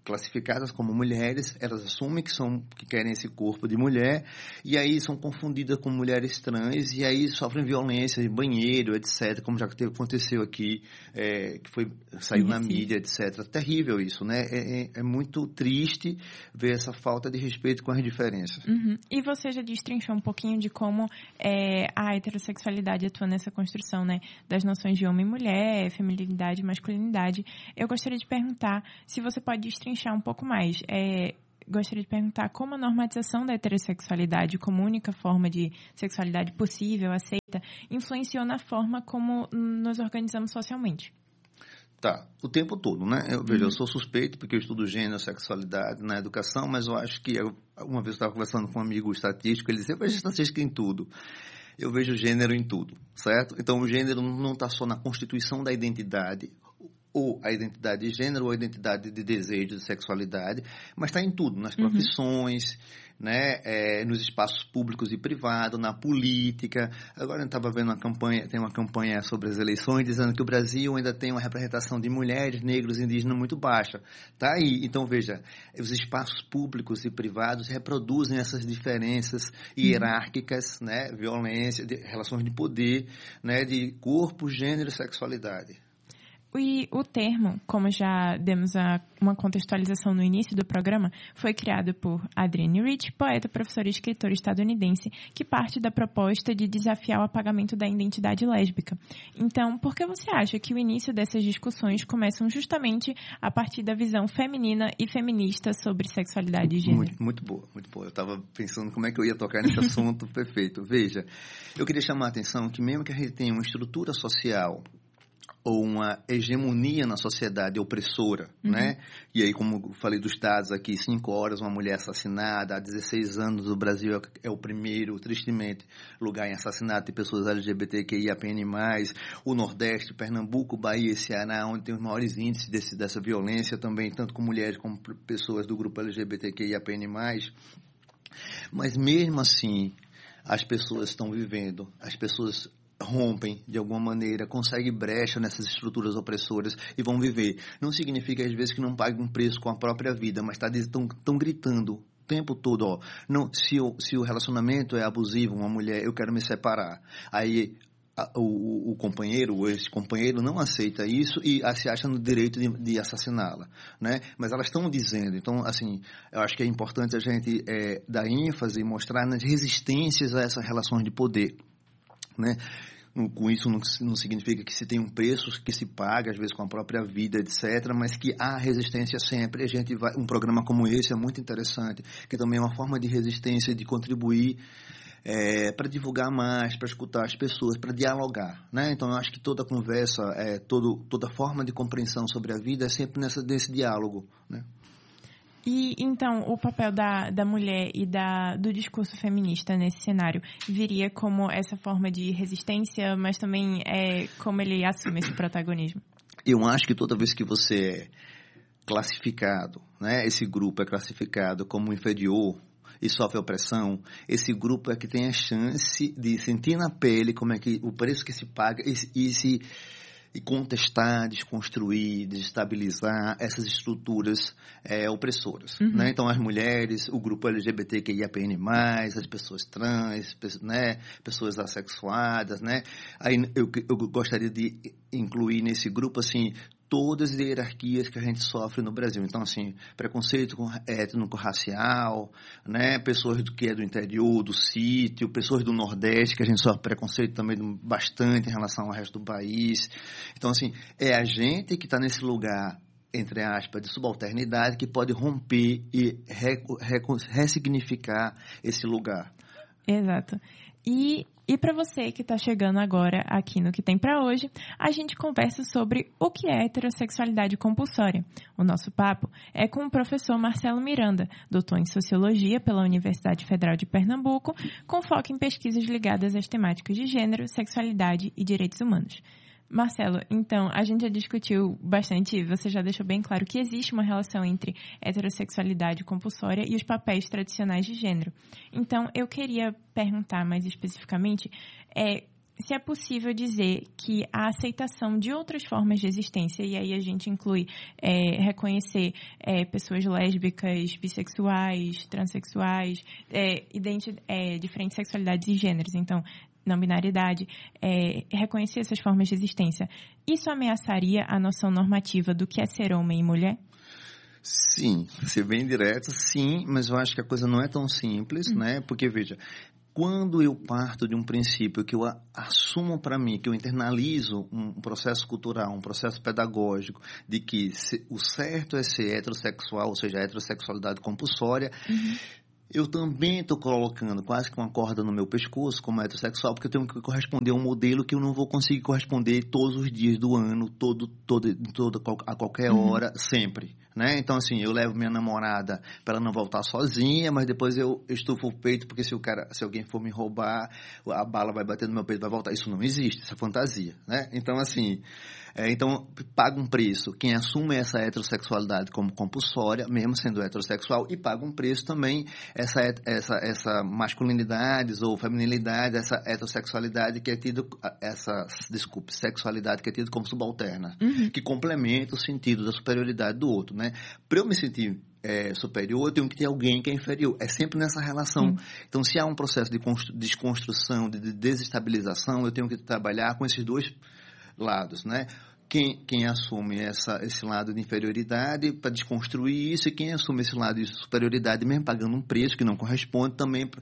classificadas como mulheres, elas assumem que são que querem esse corpo de mulher e aí são confundidas com mulheres trans e aí sofrem violência em banheiro, etcétera, como já aconteceu aqui, é, que foi saiu na mídia, etcétera. Terrível isso, né? É, é, é muito triste ver essa falta de respeito com as diferenças. Uhum. E você já destrinchou um pouquinho de como é, a heterossexualidade atua nessa construção, né, das noções de homem e mulher, feminilidade e masculinidade. Eu gostaria de perguntar se você pode destrinchar um pouco mais. É, gostaria de perguntar como a normatização da heterossexualidade como única forma de sexualidade possível, aceita, influenciou na forma como nos organizamos socialmente. Tá, o tempo todo, né? Eu, veja, uhum. eu sou suspeito porque eu estudo gênero e sexualidade na educação, mas eu acho que, eu, uma vez eu estava conversando com um amigo estatístico, ele disse, eu vejo estatística em tudo. Eu vejo gênero em tudo, certo? Então, o gênero não está só na constituição da identidade, ou a identidade de gênero, ou a identidade de desejo, de sexualidade, mas está em tudo, nas profissões, uhum. né, é, nos espaços públicos e privados, na política. Agora eu estava vendo uma campanha, tem uma campanha sobre as eleições, dizendo que o Brasil ainda tem uma representação de mulheres, negros e indígenas muito baixa. Tá aí. Então, veja, os espaços públicos e privados reproduzem essas diferenças hierárquicas, né, violência, de, relações de poder, né, de corpo, gênero e sexualidade. E o termo, como já demos a, uma contextualização no início do programa, foi criado por Adrienne Rich, poeta, professora e escritora estadunidense, que parte da proposta de desafiar o apagamento da identidade lésbica. Então, por que você acha que o início dessas discussões começam justamente a partir da visão feminina e feminista sobre sexualidade e gênero? Muito, muito boa, muito boa. Eu estava pensando como é que eu ia tocar nesse assunto. Perfeito. Veja, eu queria chamar a atenção que mesmo que a gente tenha uma estrutura social ou uma hegemonia na sociedade opressora, uhum. né? E aí, como eu falei dos dados aqui, cinco horas, uma mulher assassinada, há dezesseis anos o Brasil é o primeiro, tristemente, lugar em assassinato de pessoas L G B T Q I A P N mais, o Nordeste, Pernambuco, Bahia e Ceará, onde tem os maiores índices desse, dessa violência também, tanto com mulheres como pessoas do grupo L G B T Q I A P N mais. Mas mesmo assim, as pessoas estão vivendo, as pessoas rompem de alguma maneira, conseguem brecha nessas estruturas opressoras e vão viver. Não significa às vezes que não paguem um preço com a própria vida, mas estão tá, gritando o tempo todo, ó, não, se, o, se o relacionamento é abusivo, uma mulher, eu quero me separar. Aí a, o, o companheiro, ou esse companheiro não aceita isso e a, se acha no direito de, de assassiná-la, né? Mas elas estão dizendo, então, assim, eu acho que é importante a gente é, dar ênfase e mostrar nas resistências a essas relações de poder, né? Com isso não, não significa que se tem um preço que se paga, às vezes com a própria vida, etcétera, mas que há resistência sempre. A gente vai, um programa como esse é muito interessante, que também é uma forma de resistência, de contribuir é, para divulgar mais, para escutar as pessoas, para dialogar, né? Então, eu acho que toda conversa, é, todo, toda forma de compreensão sobre a vida é sempre nessa, nesse diálogo, né? E, então, o papel da, da mulher e da, do discurso feminista nesse cenário viria como essa forma de resistência, mas também é como ele assume esse protagonismo? Eu acho que toda vez que você é classificado, né, esse grupo é classificado como inferior e sofre opressão, esse grupo é que tem a chance de sentir na pele como é que o preço que se paga e, e se... e contestar, desconstruir, desestabilizar essas estruturas é, opressoras, uhum. né? Então, as mulheres, o grupo L G B T Q I A P N mais, as pessoas trans, né? Pessoas assexuadas, né? Aí eu, eu gostaria de incluir nesse grupo, assim, todas as hierarquias que a gente sofre no Brasil. Então, assim, preconceito étnico-racial, né? Pessoas do que é do interior, do sítio, pessoas do Nordeste, que a gente sofre preconceito também bastante em relação ao resto do país. Então, assim, é a gente que está nesse lugar, entre aspas, de subalternidade, que pode romper e re, re, ressignificar esse lugar. Exato. E, e para você que está chegando agora aqui no Que Tem Para Hoje, a gente conversa sobre o que é heterossexualidade compulsória. O nosso papo é com o professor Marcelo Miranda, doutor em Sociologia pela Universidade Federal de Pernambuco, com foco em pesquisas ligadas às temáticas de gênero, sexualidade e direitos humanos. Marcelo, então, a gente já discutiu bastante, você já deixou bem claro que existe uma relação entre heterossexualidade compulsória e os papéis tradicionais de gênero. Então, eu queria perguntar mais especificamente, é, se é possível dizer que a aceitação de outras formas de existência, e aí a gente inclui é, reconhecer é, pessoas lésbicas, bissexuais, transexuais, é, identi- é, diferentes sexualidades e gêneros, então, não binariedade, é, reconhecer essas formas de existência, isso ameaçaria a noção normativa do que é ser homem e mulher? Sim, ser bem direto, sim, mas eu acho que a coisa não é tão simples, hum. né? Porque, veja, quando eu parto de um princípio que eu assumo para mim, que eu internalizo um processo cultural, um processo pedagógico, de que o certo é ser heterossexual, ou seja, a heterossexualidade compulsória, uhum. eu também estou colocando quase que uma corda no meu pescoço como heterossexual, porque eu tenho que corresponder a um modelo que eu não vou conseguir corresponder todos os dias do ano, todo, todo, todo, a qualquer hora, uhum. sempre. Né? Então, assim, eu levo minha namorada para ela não voltar sozinha, mas depois eu estufo o peito, porque se, o cara, se alguém for me roubar, a bala vai bater no meu peito e vai voltar. Isso não existe, isso é fantasia. Né? Então, assim, é, então, paga um preço quem assume essa heterossexualidade como compulsória, mesmo sendo heterossexual, e paga um preço também essa, essa, essa masculinidade ou feminilidade, essa heterossexualidade que é tido, essa, desculpe, sexualidade que é tido como subalterna, uhum. que complementa o sentido da superioridade do outro, né? Para eu me sentir é, superior, eu tenho que ter alguém que é inferior. É sempre nessa relação. Hum. Então, se há um processo de desconstrução, de desestabilização, eu tenho que trabalhar com esses dois lados, né? Quem, quem assume essa, esse lado de inferioridade para desconstruir isso, e quem assume esse lado de superioridade, mesmo pagando um preço que não corresponde, também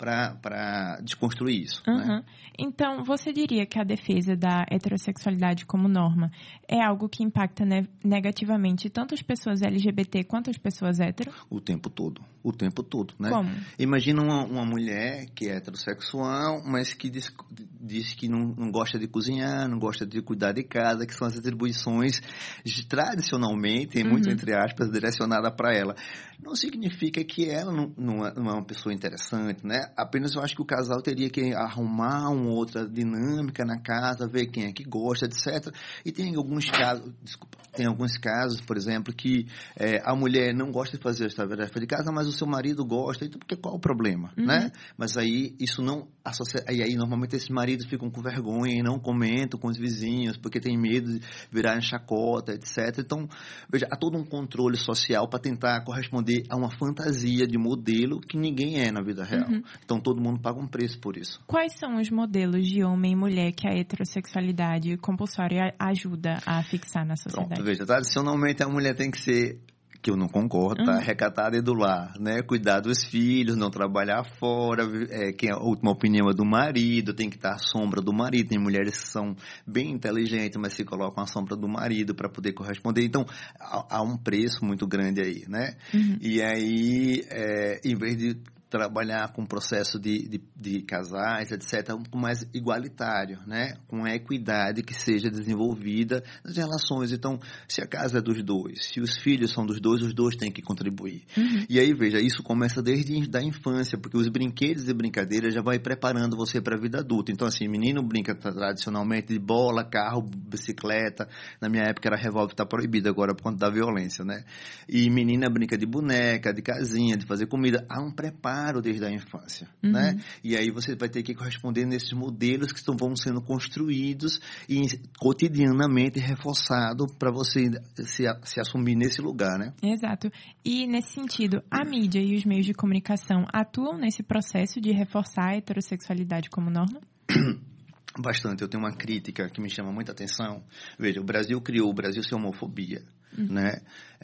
para desconstruir isso. Uhum. Né? Então, você diria que a defesa da heterossexualidade como norma é algo que impacta ne- negativamente tanto as pessoas L G B T quanto as pessoas hétero? O tempo todo. O tempo todo, né? Como? Imagina uma, uma mulher que é heterossexual, mas que diz, diz que não, não gosta de cozinhar, não gosta de cuidar de casa, que são as atribuições de, tradicionalmente, uhum. muito entre aspas, direcionada para ela. Não significa que ela não, não, é, não é uma pessoa interessante, né? Apenas eu acho que o casal teria que arrumar uma outra dinâmica na casa, ver quem é que gosta, etcétera. E tem alguns casos, desculpa, tem alguns casos, por exemplo, que é, a mulher não gosta de fazer essa tarefa de casa, mas o seu marido gosta, então porque qual é o problema, uhum. né? Mas aí isso não associa, e aí normalmente esses maridos ficam com vergonha e não comentam com os vizinhos, porque tem medo de virar em chacota, etcétera. Então, veja, há todo um controle social para tentar corresponder a uma fantasia de modelo que ninguém é na vida real. Uhum. Então, todo mundo paga um preço por isso. Quais são os modelos de homem e mulher que a heterossexualidade compulsória ajuda a fixar na sociedade? Pronto, veja, tradicionalmente a mulher tem que ser, que eu não concordo, tá? Uhum. Recatada e do lar, né? Cuidar dos filhos, não trabalhar fora, é, que a última opinião é do marido, tem que estar à sombra do marido. Tem mulheres que são bem inteligentes, mas se colocam à sombra do marido para poder corresponder. Então, há, há um preço muito grande aí, né? Uhum. E aí, é, em vez de trabalhar com o processo de, de, de casais, etcétera, um pouco mais igualitário, né? Com a equidade que seja desenvolvida nas relações. Então, se a casa é dos dois, se os filhos são dos dois, os dois têm que contribuir. Uhum. E aí, veja, isso começa desde a infância, porque os brinquedos e brincadeiras já vai preparando você para a vida adulta. Então, assim, menino brinca tradicionalmente de bola, carro, bicicleta. Na minha época era revólver, está proibido agora por conta da violência, né? E menina brinca de boneca, de casinha, de fazer comida. Há um preparo desde a infância, uhum. né? E aí você vai ter que corresponder nesses modelos que estão, vão sendo construídos e cotidianamente reforçado para você se, se assumir nesse lugar, né? Exato. E nesse sentido, a mídia e os meios de comunicação atuam nesse processo de reforçar a heterossexualidade como norma? Bastante. Eu tenho uma crítica que me chama muita atenção. Veja, o Brasil criou o Brasil Sem Homofobia, uhum. né?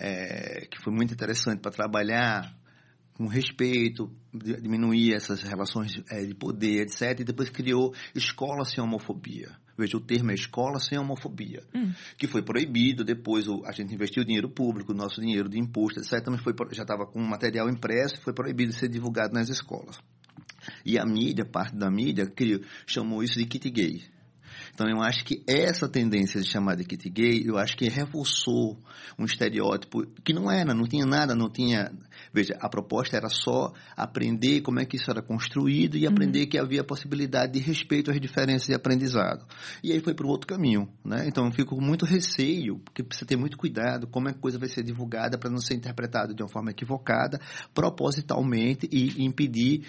É, que foi muito interessante para trabalhar com respeito, diminuir essas relações de poder, etcétera. E depois criou Escola Sem Homofobia. Veja, o termo é Escola Sem Homofobia, hum. que foi proibido. Depois a gente investiu dinheiro público, nosso dinheiro de imposto, etcétera. Mas foi, já estava com material impresso e foi proibido de ser divulgado nas escolas. E a mídia, parte da mídia, criou, chamou isso de kit gay. Então, eu acho que essa tendência de chamar de kit gay, eu acho que reforçou um estereótipo que não era, não tinha nada, não tinha... Veja, a proposta era só aprender como é que isso era construído e aprender uhum. que havia a possibilidade de respeito às diferenças de aprendizado. E aí foi para o outro caminho, né? Então, eu fico com muito receio, porque precisa ter muito cuidado como é que a coisa vai ser divulgada para não ser interpretada de uma forma equivocada, propositalmente, e impedir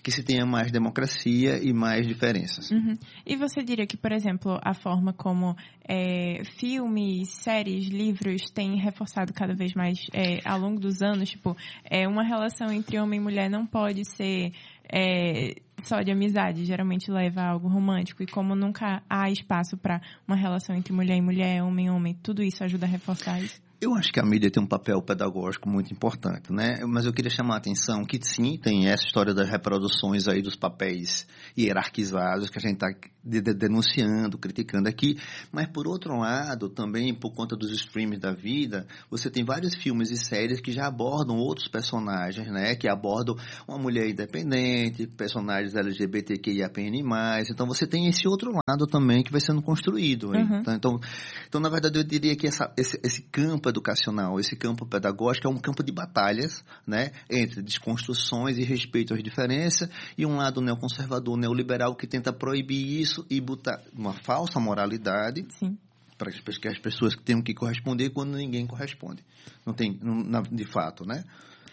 que se tenha mais democracia e mais diferenças. Uhum. E você diria que, por exemplo, a forma como é, filmes, séries, livros têm reforçado cada vez mais é, ao longo dos anos, tipo, é, uma relação entre homem e mulher não pode ser é, só de amizade, geralmente leva a algo romântico, e como nunca há espaço para uma relação entre mulher e mulher, homem e homem, tudo isso ajuda a reforçar isso? Eu acho que a mídia tem um papel pedagógico muito importante, né? Mas eu queria chamar a atenção que sim, tem essa história das reproduções aí dos papéis hierarquizados que a gente está de, de, denunciando, criticando aqui. Mas, por outro lado, também por conta dos streams da vida, você tem vários filmes e séries que já abordam outros personagens, né? Que abordam uma mulher independente, personagens L G B T Q I A P N mais. Então, você tem esse outro lado também que vai sendo construído. Uhum. Então, então, então, na verdade, eu diria que essa, esse, esse campo educacional, esse campo pedagógico é um campo de batalhas, né, entre desconstruções e respeito às diferenças, e um lado neoconservador, neoliberal, que tenta proibir isso e botar uma falsa moralidade para que as pessoas tenham que corresponder quando ninguém corresponde. Não tem, não, de fato, né?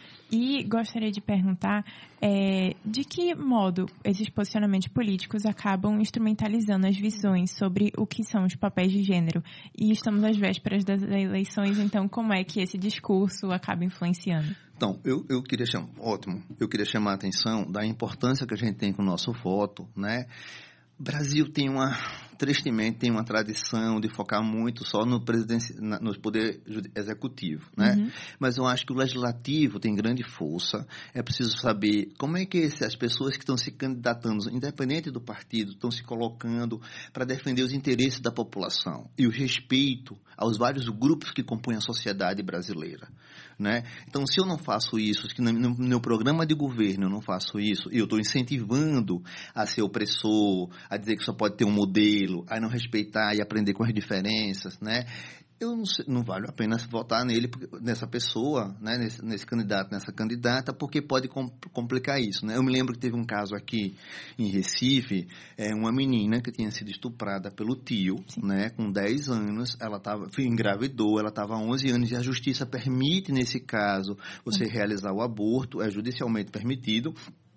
E gostaria de perguntar é, de que modo esses posicionamentos políticos acabam instrumentalizando as visões sobre o que são os papéis de gênero. E estamos às vésperas das eleições, então como é que esse discurso acaba influenciando? Então, eu, eu queria chamar, ótimo, eu queria chamar a atenção da importância que a gente tem com o nosso voto, né? O Brasil tem uma, tristemente, tem uma tradição de focar muito só no, no poder executivo, né? Uhum. Mas eu acho que o legislativo tem grande força. É preciso saber como é que as pessoas que estão se candidatando, independente do partido, estão se colocando para defender os interesses da população e o respeito aos vários grupos que compõem a sociedade brasileira, né? Então, se eu não faço isso, se no, no meu programa de governo eu não faço isso, e eu estou incentivando a ser opressor, a dizer que só pode ter um modelo, a não respeitar e aprender com as diferenças, né? Eu não, sei, não vale a pena votar nele, nessa pessoa, né? nesse, nesse candidato, nessa candidata, porque pode complicar isso, né? Eu me lembro que teve um caso aqui em Recife, é, uma menina que tinha sido estuprada pelo tio, né? Com dez anos, ela tava, engravidou, ela estava há onze anos, e a justiça permite, nesse caso, você realizar o aborto, é judicialmente permitido.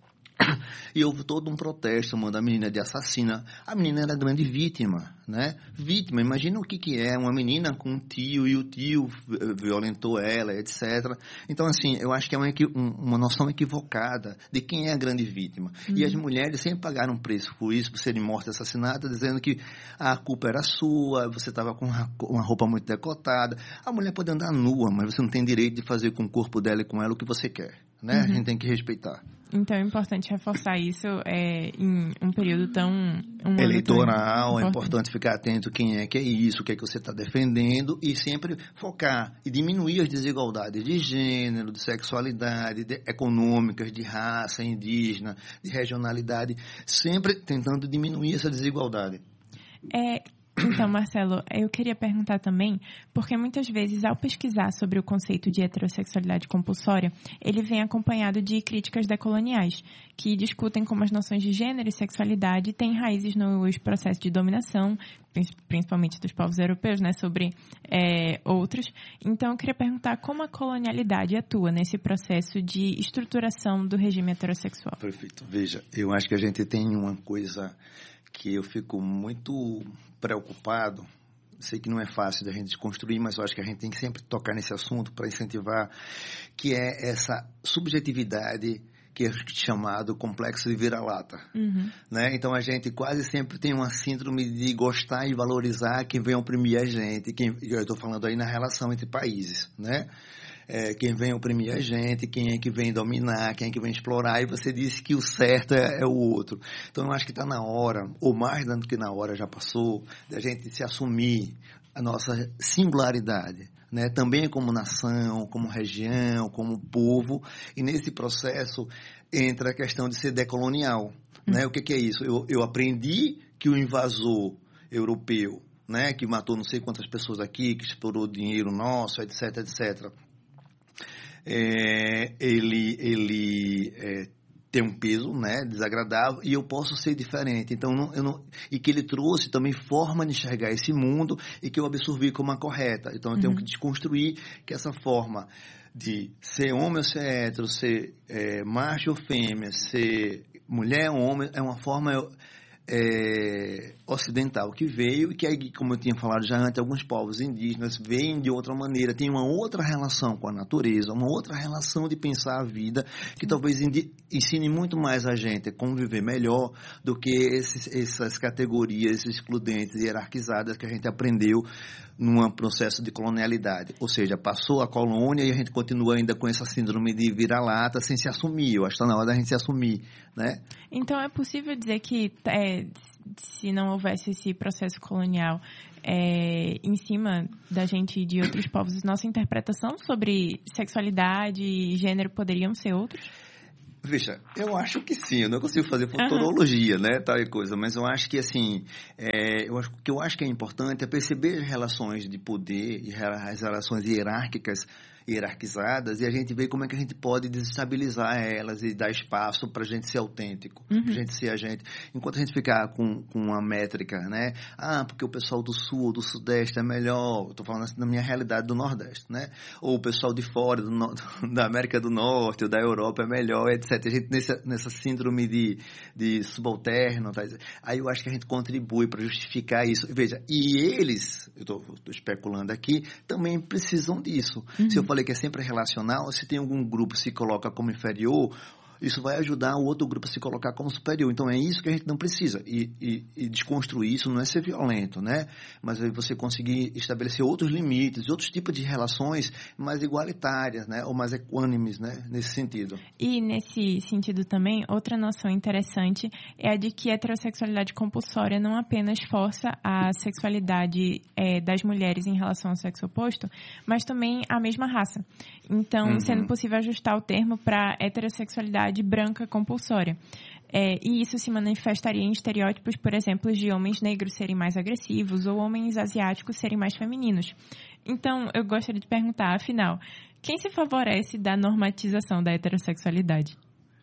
E houve todo um protesto chamando a menina de assassina. A menina era grande vítima, né? Vítima, imagina o que, que é uma menina com um tio e o tio violentou ela, etcétera. Então, assim, eu acho que é uma, uma noção equivocada de quem é a grande vítima. Uhum. E as mulheres sempre pagaram preço por isso, por serem mortas, assassinadas, dizendo que a culpa era sua, você estava com uma roupa muito decotada. A mulher pode andar nua, mas você não tem direito de fazer com o corpo dela e com ela o que você quer, né? Uhum. A gente tem que respeitar. Então é importante reforçar isso é, em um período tão... Um eleitoral, é importante ficar atento quem é que é isso, o que é que você está defendendo, e sempre focar e diminuir as desigualdades de gênero, de sexualidade, de, econômicas, de raça, indígena, de regionalidade, sempre tentando diminuir essa desigualdade. É... Então, Marcelo, eu queria perguntar também, porque muitas vezes, ao pesquisar sobre o conceito de heterossexualidade compulsória, ele vem acompanhado de críticas decoloniais, que discutem como as noções de gênero e sexualidade têm raízes nos processos de dominação, principalmente dos povos europeus, né, sobre é, outros. Então, eu queria perguntar como a colonialidade atua nesse processo de estruturação do regime heterossexual. Perfeito. Veja, eu acho que a gente tem uma coisa que eu fico muito preocupado. Sei que não é fácil da gente desconstruir, mas eu acho que a gente tem que sempre tocar nesse assunto para incentivar, que é essa subjetividade que é chamado complexo de vira-lata. Uhum. Né? Então, a gente quase sempre tem uma síndrome de gostar e valorizar quem vem oprimir a gente. Quem, eu estou falando aí na relação entre países, né? É, quem vem oprimir a gente, quem é que vem dominar, quem é que vem explorar, e você disse que o certo é, é o outro. Então, eu acho que está na hora, ou mais do que na hora já passou, da gente se assumir a nossa singularidade, né? Também como nação, como região, como povo, e nesse processo entra a questão de ser decolonial. Uhum. Né? O que, que é isso? Eu, eu aprendi que o invasor europeu, né, que matou não sei quantas pessoas aqui, que explorou dinheiro nosso, etc, etcétera, É, ele, ele é, tem um peso, né, desagradável, e eu posso ser diferente. Então, não, eu não, e que ele trouxe também forma de enxergar esse mundo e que eu absorvi como a correta. Então, eu tenho uhum. que desconstruir que essa forma de ser homem ou ser hétero, ser é, macho ou fêmea, ser mulher, homem, é uma forma é, ocidental que veio e que, aí, como eu tinha falado já antes, alguns povos indígenas veem de outra maneira, tem uma outra relação com a natureza, uma outra relação de pensar a vida, que talvez ensine muito mais a gente a conviver melhor do que esses, essas categorias excludentes e hierarquizadas que a gente aprendeu num processo de colonialidade. Ou seja, passou a colônia e a gente continua ainda com essa síndrome de vira-lata sem se assumir. Eu acho que está na hora da gente se assumir, né? Então, é possível dizer que é, se não houvesse esse processo colonial é, em cima da gente e de outros povos, nossa interpretação sobre sexualidade e gênero poderiam ser outros? Veja, eu acho que sim, eu não consigo fazer futurologia, uhum. né, tal e coisa, mas eu acho que, assim, é, eu acho, o que eu acho que é importante é perceber as relações de poder e as relações hierárquicas, hierarquizadas, e a gente ver como é que a gente pode desestabilizar elas e dar espaço para a gente ser autêntico, uhum. para a gente ser a gente. Enquanto a gente ficar com, com uma métrica, né, ah, porque o pessoal do sul, do sudeste é melhor, eu estou falando assim, na minha realidade do nordeste, né, ou o pessoal de fora, do, da América do Norte ou da Europa é melhor, etcétera. A gente nessa, nessa síndrome de, de subalterno, tá? Aí eu acho que a gente contribui para justificar isso. Veja, e eles, eu estou especulando aqui, também precisam disso. Uhum. Se eu falei que é sempre relacional, se tem algum grupo que se coloca como inferior, isso vai ajudar o outro grupo a se colocar como superior. Então, é isso que a gente não precisa. E, e, e desconstruir isso não é ser violento, né? Mas aí você conseguir estabelecer outros limites, outros tipos de relações mais igualitárias, né? Ou mais equânimes, né? Nesse sentido. E, nesse sentido também, outra noção interessante é a de que a heterossexualidade compulsória não apenas força a sexualidade é, das mulheres em relação ao sexo oposto, mas também a mesma raça. Então, uhum. sendo possível ajustar o termo para heterossexualidade branca compulsória. É, e isso se manifestaria em estereótipos, por exemplo, de homens negros serem mais agressivos ou homens asiáticos serem mais femininos. Então, eu gostaria de perguntar, afinal, quem se favorece da normatização da heterossexualidade?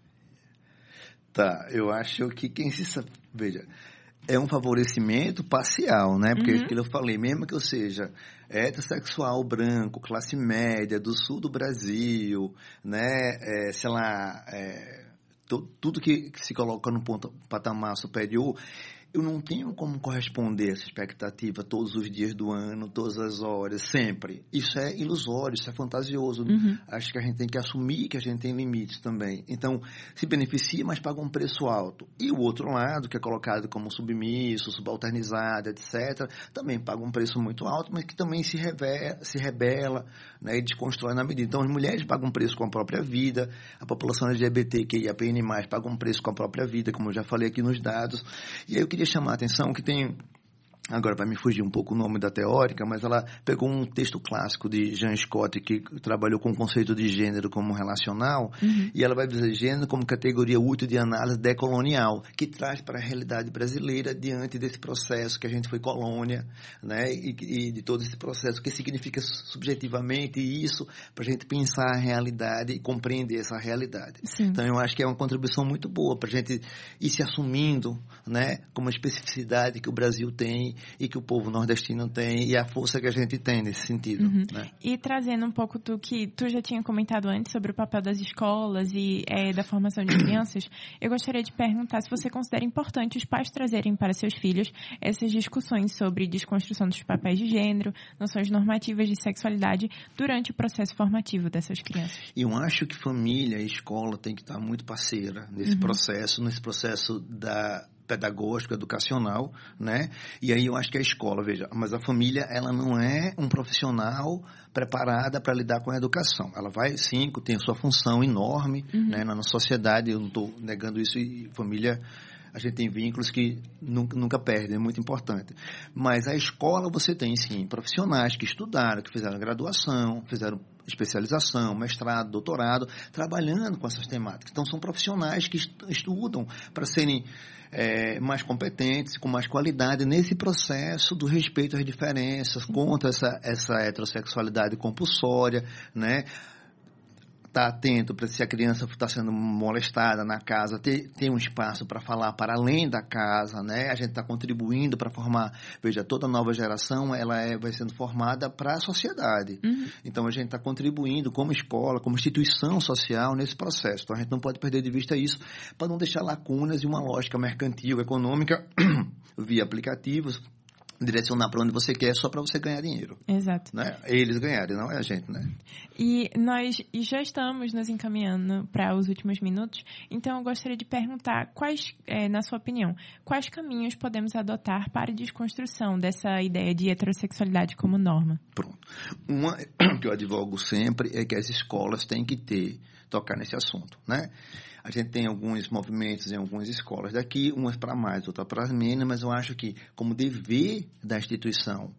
Tá, eu acho que quem se... Veja, é um favorecimento parcial, né? Porque uhum. aquilo eu falei, mesmo que eu seja heterossexual, branco, classe média, do sul do Brasil, né? É, sei lá, é, to, tudo que, que se coloca no ponto, patamar superior, eu não tenho como corresponder a essa expectativa todos os dias do ano, todas as horas, sempre. Isso é ilusório, isso é fantasioso. Uhum. Acho que a gente tem que assumir que a gente tem limites também. Então, se beneficia, mas paga um preço alto. E o outro lado, que é colocado como submisso, subalternizado, etcétera, também paga um preço muito alto, mas que também se, revela, se rebela, né, e desconstrói na medida. Então, as mulheres pagam um preço com a própria vida, a população L G B T Q I A P N mais, paga um preço com a própria vida, como eu já falei aqui nos dados. E aí eu queria chamar a atenção que tem, agora vai me fugir um pouco o nome da teórica, mas ela pegou um texto clássico de Jean Scott, que trabalhou com o conceito de gênero como relacional, uhum. e ela vai dizer gênero como categoria útil de análise decolonial, que traz para a realidade brasileira diante desse processo que a gente foi colônia, né, e, e de todo esse processo, o que significa subjetivamente isso, para a gente pensar a realidade e compreender essa realidade. Sim. Então, eu acho que é uma contribuição muito boa para a gente ir se assumindo, né, como uma especificidade que o Brasil tem e que o povo nordestino tem e a força que a gente tem nesse sentido. Uhum. Né? E trazendo um pouco do que tu já tinha comentado antes sobre o papel das escolas e é, da formação de crianças, eu gostaria de perguntar se você considera importante os pais trazerem para seus filhos essas discussões sobre desconstrução dos papéis de gênero, noções normativas de sexualidade durante o processo formativo dessas crianças. E eu acho que família e escola tem que estar muito parceira nesse uhum. processo, nesse processo da pedagógico, educacional, né? E aí eu acho que a escola, veja, mas a família, ela não é um profissional preparada para lidar com a educação. Ela vai, sim, tem a sua função enorme, uhum. né, na sociedade, eu não estou negando isso, e família, a gente tem vínculos que nunca, nunca perde, é muito importante. Mas a escola, você tem, sim, profissionais que estudaram, que fizeram graduação, fizeram especialização, mestrado, doutorado, trabalhando com essas temáticas. Então, são profissionais que estudam para serem é, mais competentes, com mais qualidade nesse processo do respeito às diferenças, contra essa, essa heterossexualidade compulsória, né? estar atento para se a criança está sendo molestada na casa, ter, ter um espaço para falar para além da casa, né? A gente está contribuindo para formar, veja, toda nova geração ela é, vai sendo formada para a sociedade. Uhum. Então a gente está contribuindo como escola, como instituição social nesse processo. Então a gente não pode perder de vista isso para não deixar lacunas de uma lógica mercantil, econômica, via aplicativos, direcionar para onde você quer só para você ganhar dinheiro. Exato. Né? Eles ganharem, não é a gente, né? E nós já estamos nos encaminhando para os últimos minutos, então eu gostaria de perguntar, quais, é, na sua opinião, quais caminhos podemos adotar para a desconstrução dessa ideia de heterossexualidade como norma? Pronto. Uma que eu advogo sempre é que as escolas têm que ter, tocar nesse assunto, né? A gente tem alguns movimentos em algumas escolas daqui, umas para mais, outras para menos, mas eu acho que, como dever da instituição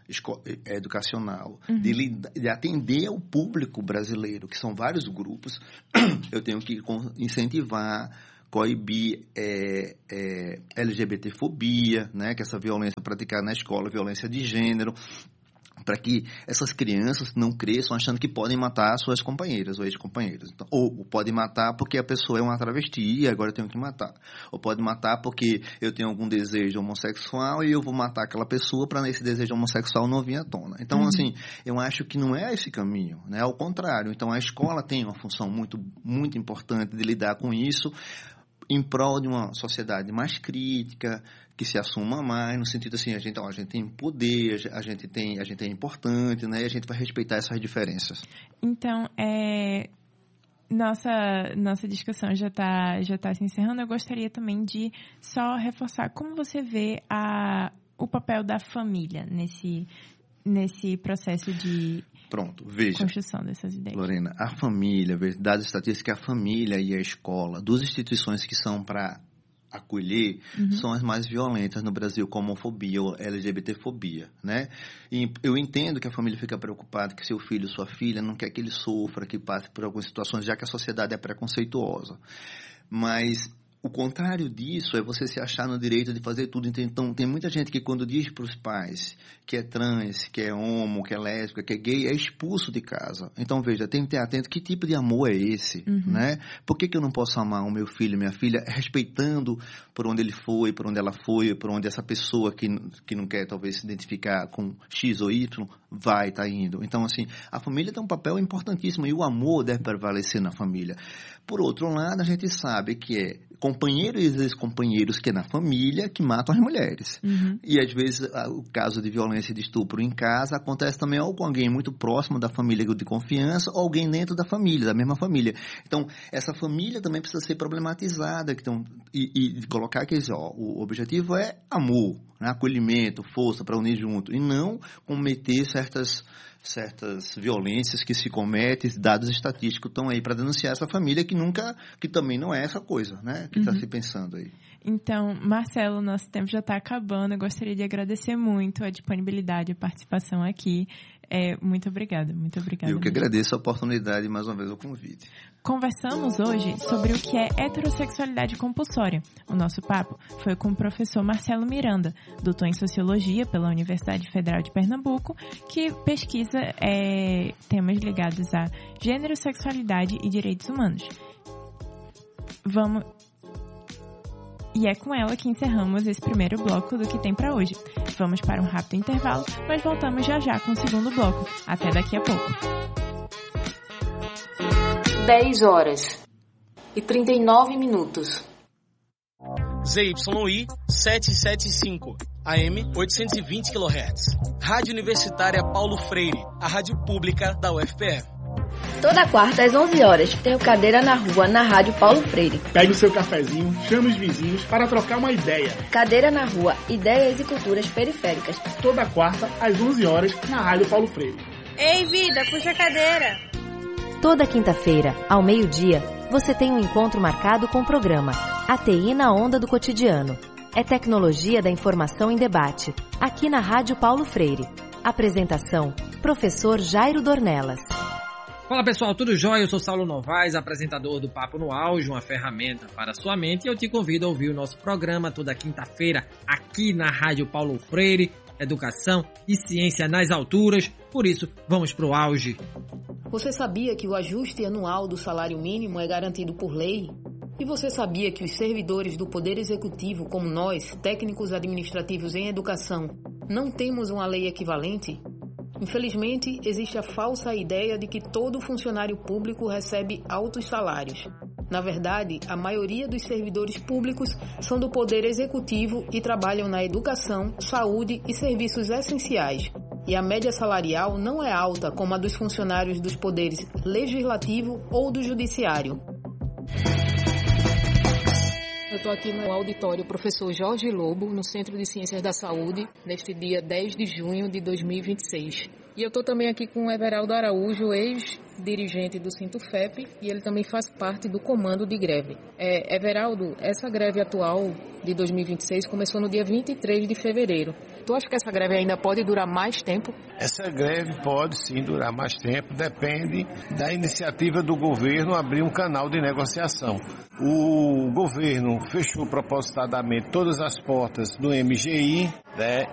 educacional, uhum. de, de atender ao público brasileiro, que são vários grupos, eu tenho que incentivar, coibir é, é, LGBTfobia, né, que é essa violência praticada na escola, violência de gênero, para que essas crianças não cresçam achando que podem matar suas companheiras ou ex-companheiros. Então, ou pode matar porque a pessoa é uma travesti e agora eu tenho que matar. Ou pode matar porque eu tenho algum desejo homossexual e eu vou matar aquela pessoa para esse desejo homossexual não vir à tona. Então, uhum. assim, eu acho que não é esse caminho, né? Ao contrário. Então, a escola tem uma função muito, muito importante de lidar com isso em prol de uma sociedade mais crítica, que se assuma mais, no sentido assim, a gente, ó, a gente tem poder, a gente, tem, a gente é importante, né? E a gente vai respeitar essas diferenças. Então, é, nossa, nossa discussão já está já tá se encerrando. Eu gostaria também de só reforçar como você vê a, o papel da família nesse, nesse processo de Pronto, veja, construção dessas ideias. Lorena, a família, dados estatísticos, a família e a escola, duas instituições que são para acolher, uhum. são as mais violentas no Brasil, como homofobia ou LGBTfobia, né? E eu entendo que a família fica preocupada que seu filho, sua filha, não quer que ele sofra, que passe por algumas situações, já que a sociedade é preconceituosa. Mas o contrário disso é você se achar no direito de fazer tudo. Então, tem muita gente que quando diz para os pais que é trans, que é homo, que é lésbica, que é gay, é expulso de casa. Então, veja, tem que ter atento que tipo de amor é esse, uhum. né? Por que que eu não posso amar o meu filho e minha filha respeitando por onde ele foi, por onde ela foi, por onde essa pessoa que, que não quer talvez se identificar com X ou Y vai estar tá indo. Então, assim, a família tem um papel importantíssimo e o amor deve prevalecer na família. Por outro lado, a gente sabe que é companheiros e ex-companheiros que é na família que matam as mulheres. Uhum. E, às vezes, o caso de violência e de estupro em casa acontece também ou com alguém muito próximo da família de confiança ou alguém dentro da família, da mesma família. Então, essa família também precisa ser problematizada. Então, e, e colocar que ó, o objetivo é amor, né? Acolhimento, força para unir junto. E não cometer certas... certas violências que se cometem, dados estatísticos estão aí para denunciar essa família que nunca, que também não é essa coisa, né? Que está uhum. se pensando aí. Então, Marcelo, nosso tempo já está acabando. Eu gostaria de agradecer muito a disponibilidade e a participação aqui. É, muito obrigada, muito obrigada. Eu que mesmo. agradeço a oportunidade e mais uma vez o convite. Conversamos hoje sobre o que é heterossexualidade compulsória. O nosso papo foi com o professor Marcelo Miranda, doutor em Sociologia pela Universidade Federal de Pernambuco, que pesquisa é, temas ligados a gênero, sexualidade e direitos humanos. Vamos... E é com ela que encerramos esse primeiro bloco do que tem para hoje. Vamos para um rápido intervalo, mas voltamos já já com o segundo bloco. Até daqui a pouco. dez horas e trinta e nove minutos. Z Y I setecentos e setenta e cinco, A M oitocentos e vinte quilohertz. Rádio Universitária Paulo Freire, a rádio pública da U F P E. Toda quarta às onze horas, tenho Cadeira na Rua, na Rádio Paulo Freire. Pegue o seu cafezinho, chame os vizinhos para trocar uma ideia. Cadeira na Rua, Ideias e Culturas Periféricas. Toda quarta às onze horas, na Rádio Paulo Freire. Ei, vida, puxa a cadeira. Toda quinta-feira, ao meio-dia, você tem um encontro marcado com o programa A T I na Onda do Cotidiano. É tecnologia da informação em debate, aqui na Rádio Paulo Freire. Apresentação, professor Jairo Dornelas. Fala pessoal, tudo jóia? Eu sou Saulo Novaes, apresentador do Papo no Auge, uma ferramenta para a sua mente, e eu te convido a ouvir o nosso programa toda quinta-feira aqui na Rádio Paulo Freire, educação e ciência nas alturas. Por isso, vamos pro auge. Você sabia que o ajuste anual do salário mínimo é garantido por lei? E você sabia que os servidores do Poder Executivo, como nós, técnicos administrativos em educação, não temos uma lei equivalente? Infelizmente, existe a falsa ideia de que todo funcionário público recebe altos salários. Na verdade, a maioria dos servidores públicos são do Poder Executivo e trabalham na educação, saúde e serviços essenciais. E a média salarial não é alta como a dos funcionários dos poderes legislativo ou do judiciário. Eu estou aqui no auditório Professor Jorge Lobo, no Centro de Ciências da Saúde, neste dia dez de junho de dois mil e vinte e seis. E eu estou também aqui com o Everaldo Araújo, ex-dirigente do Sintufep, e ele também faz parte do comando de greve. É, Everaldo, essa greve atual de dois mil e vinte e seis começou no dia vinte e três de fevereiro. Tu acha que essa greve ainda pode durar mais tempo? Essa greve pode sim durar mais tempo, depende da iniciativa do governo abrir um canal de negociação. O governo fechou propositadamente todas as portas do M G I, né,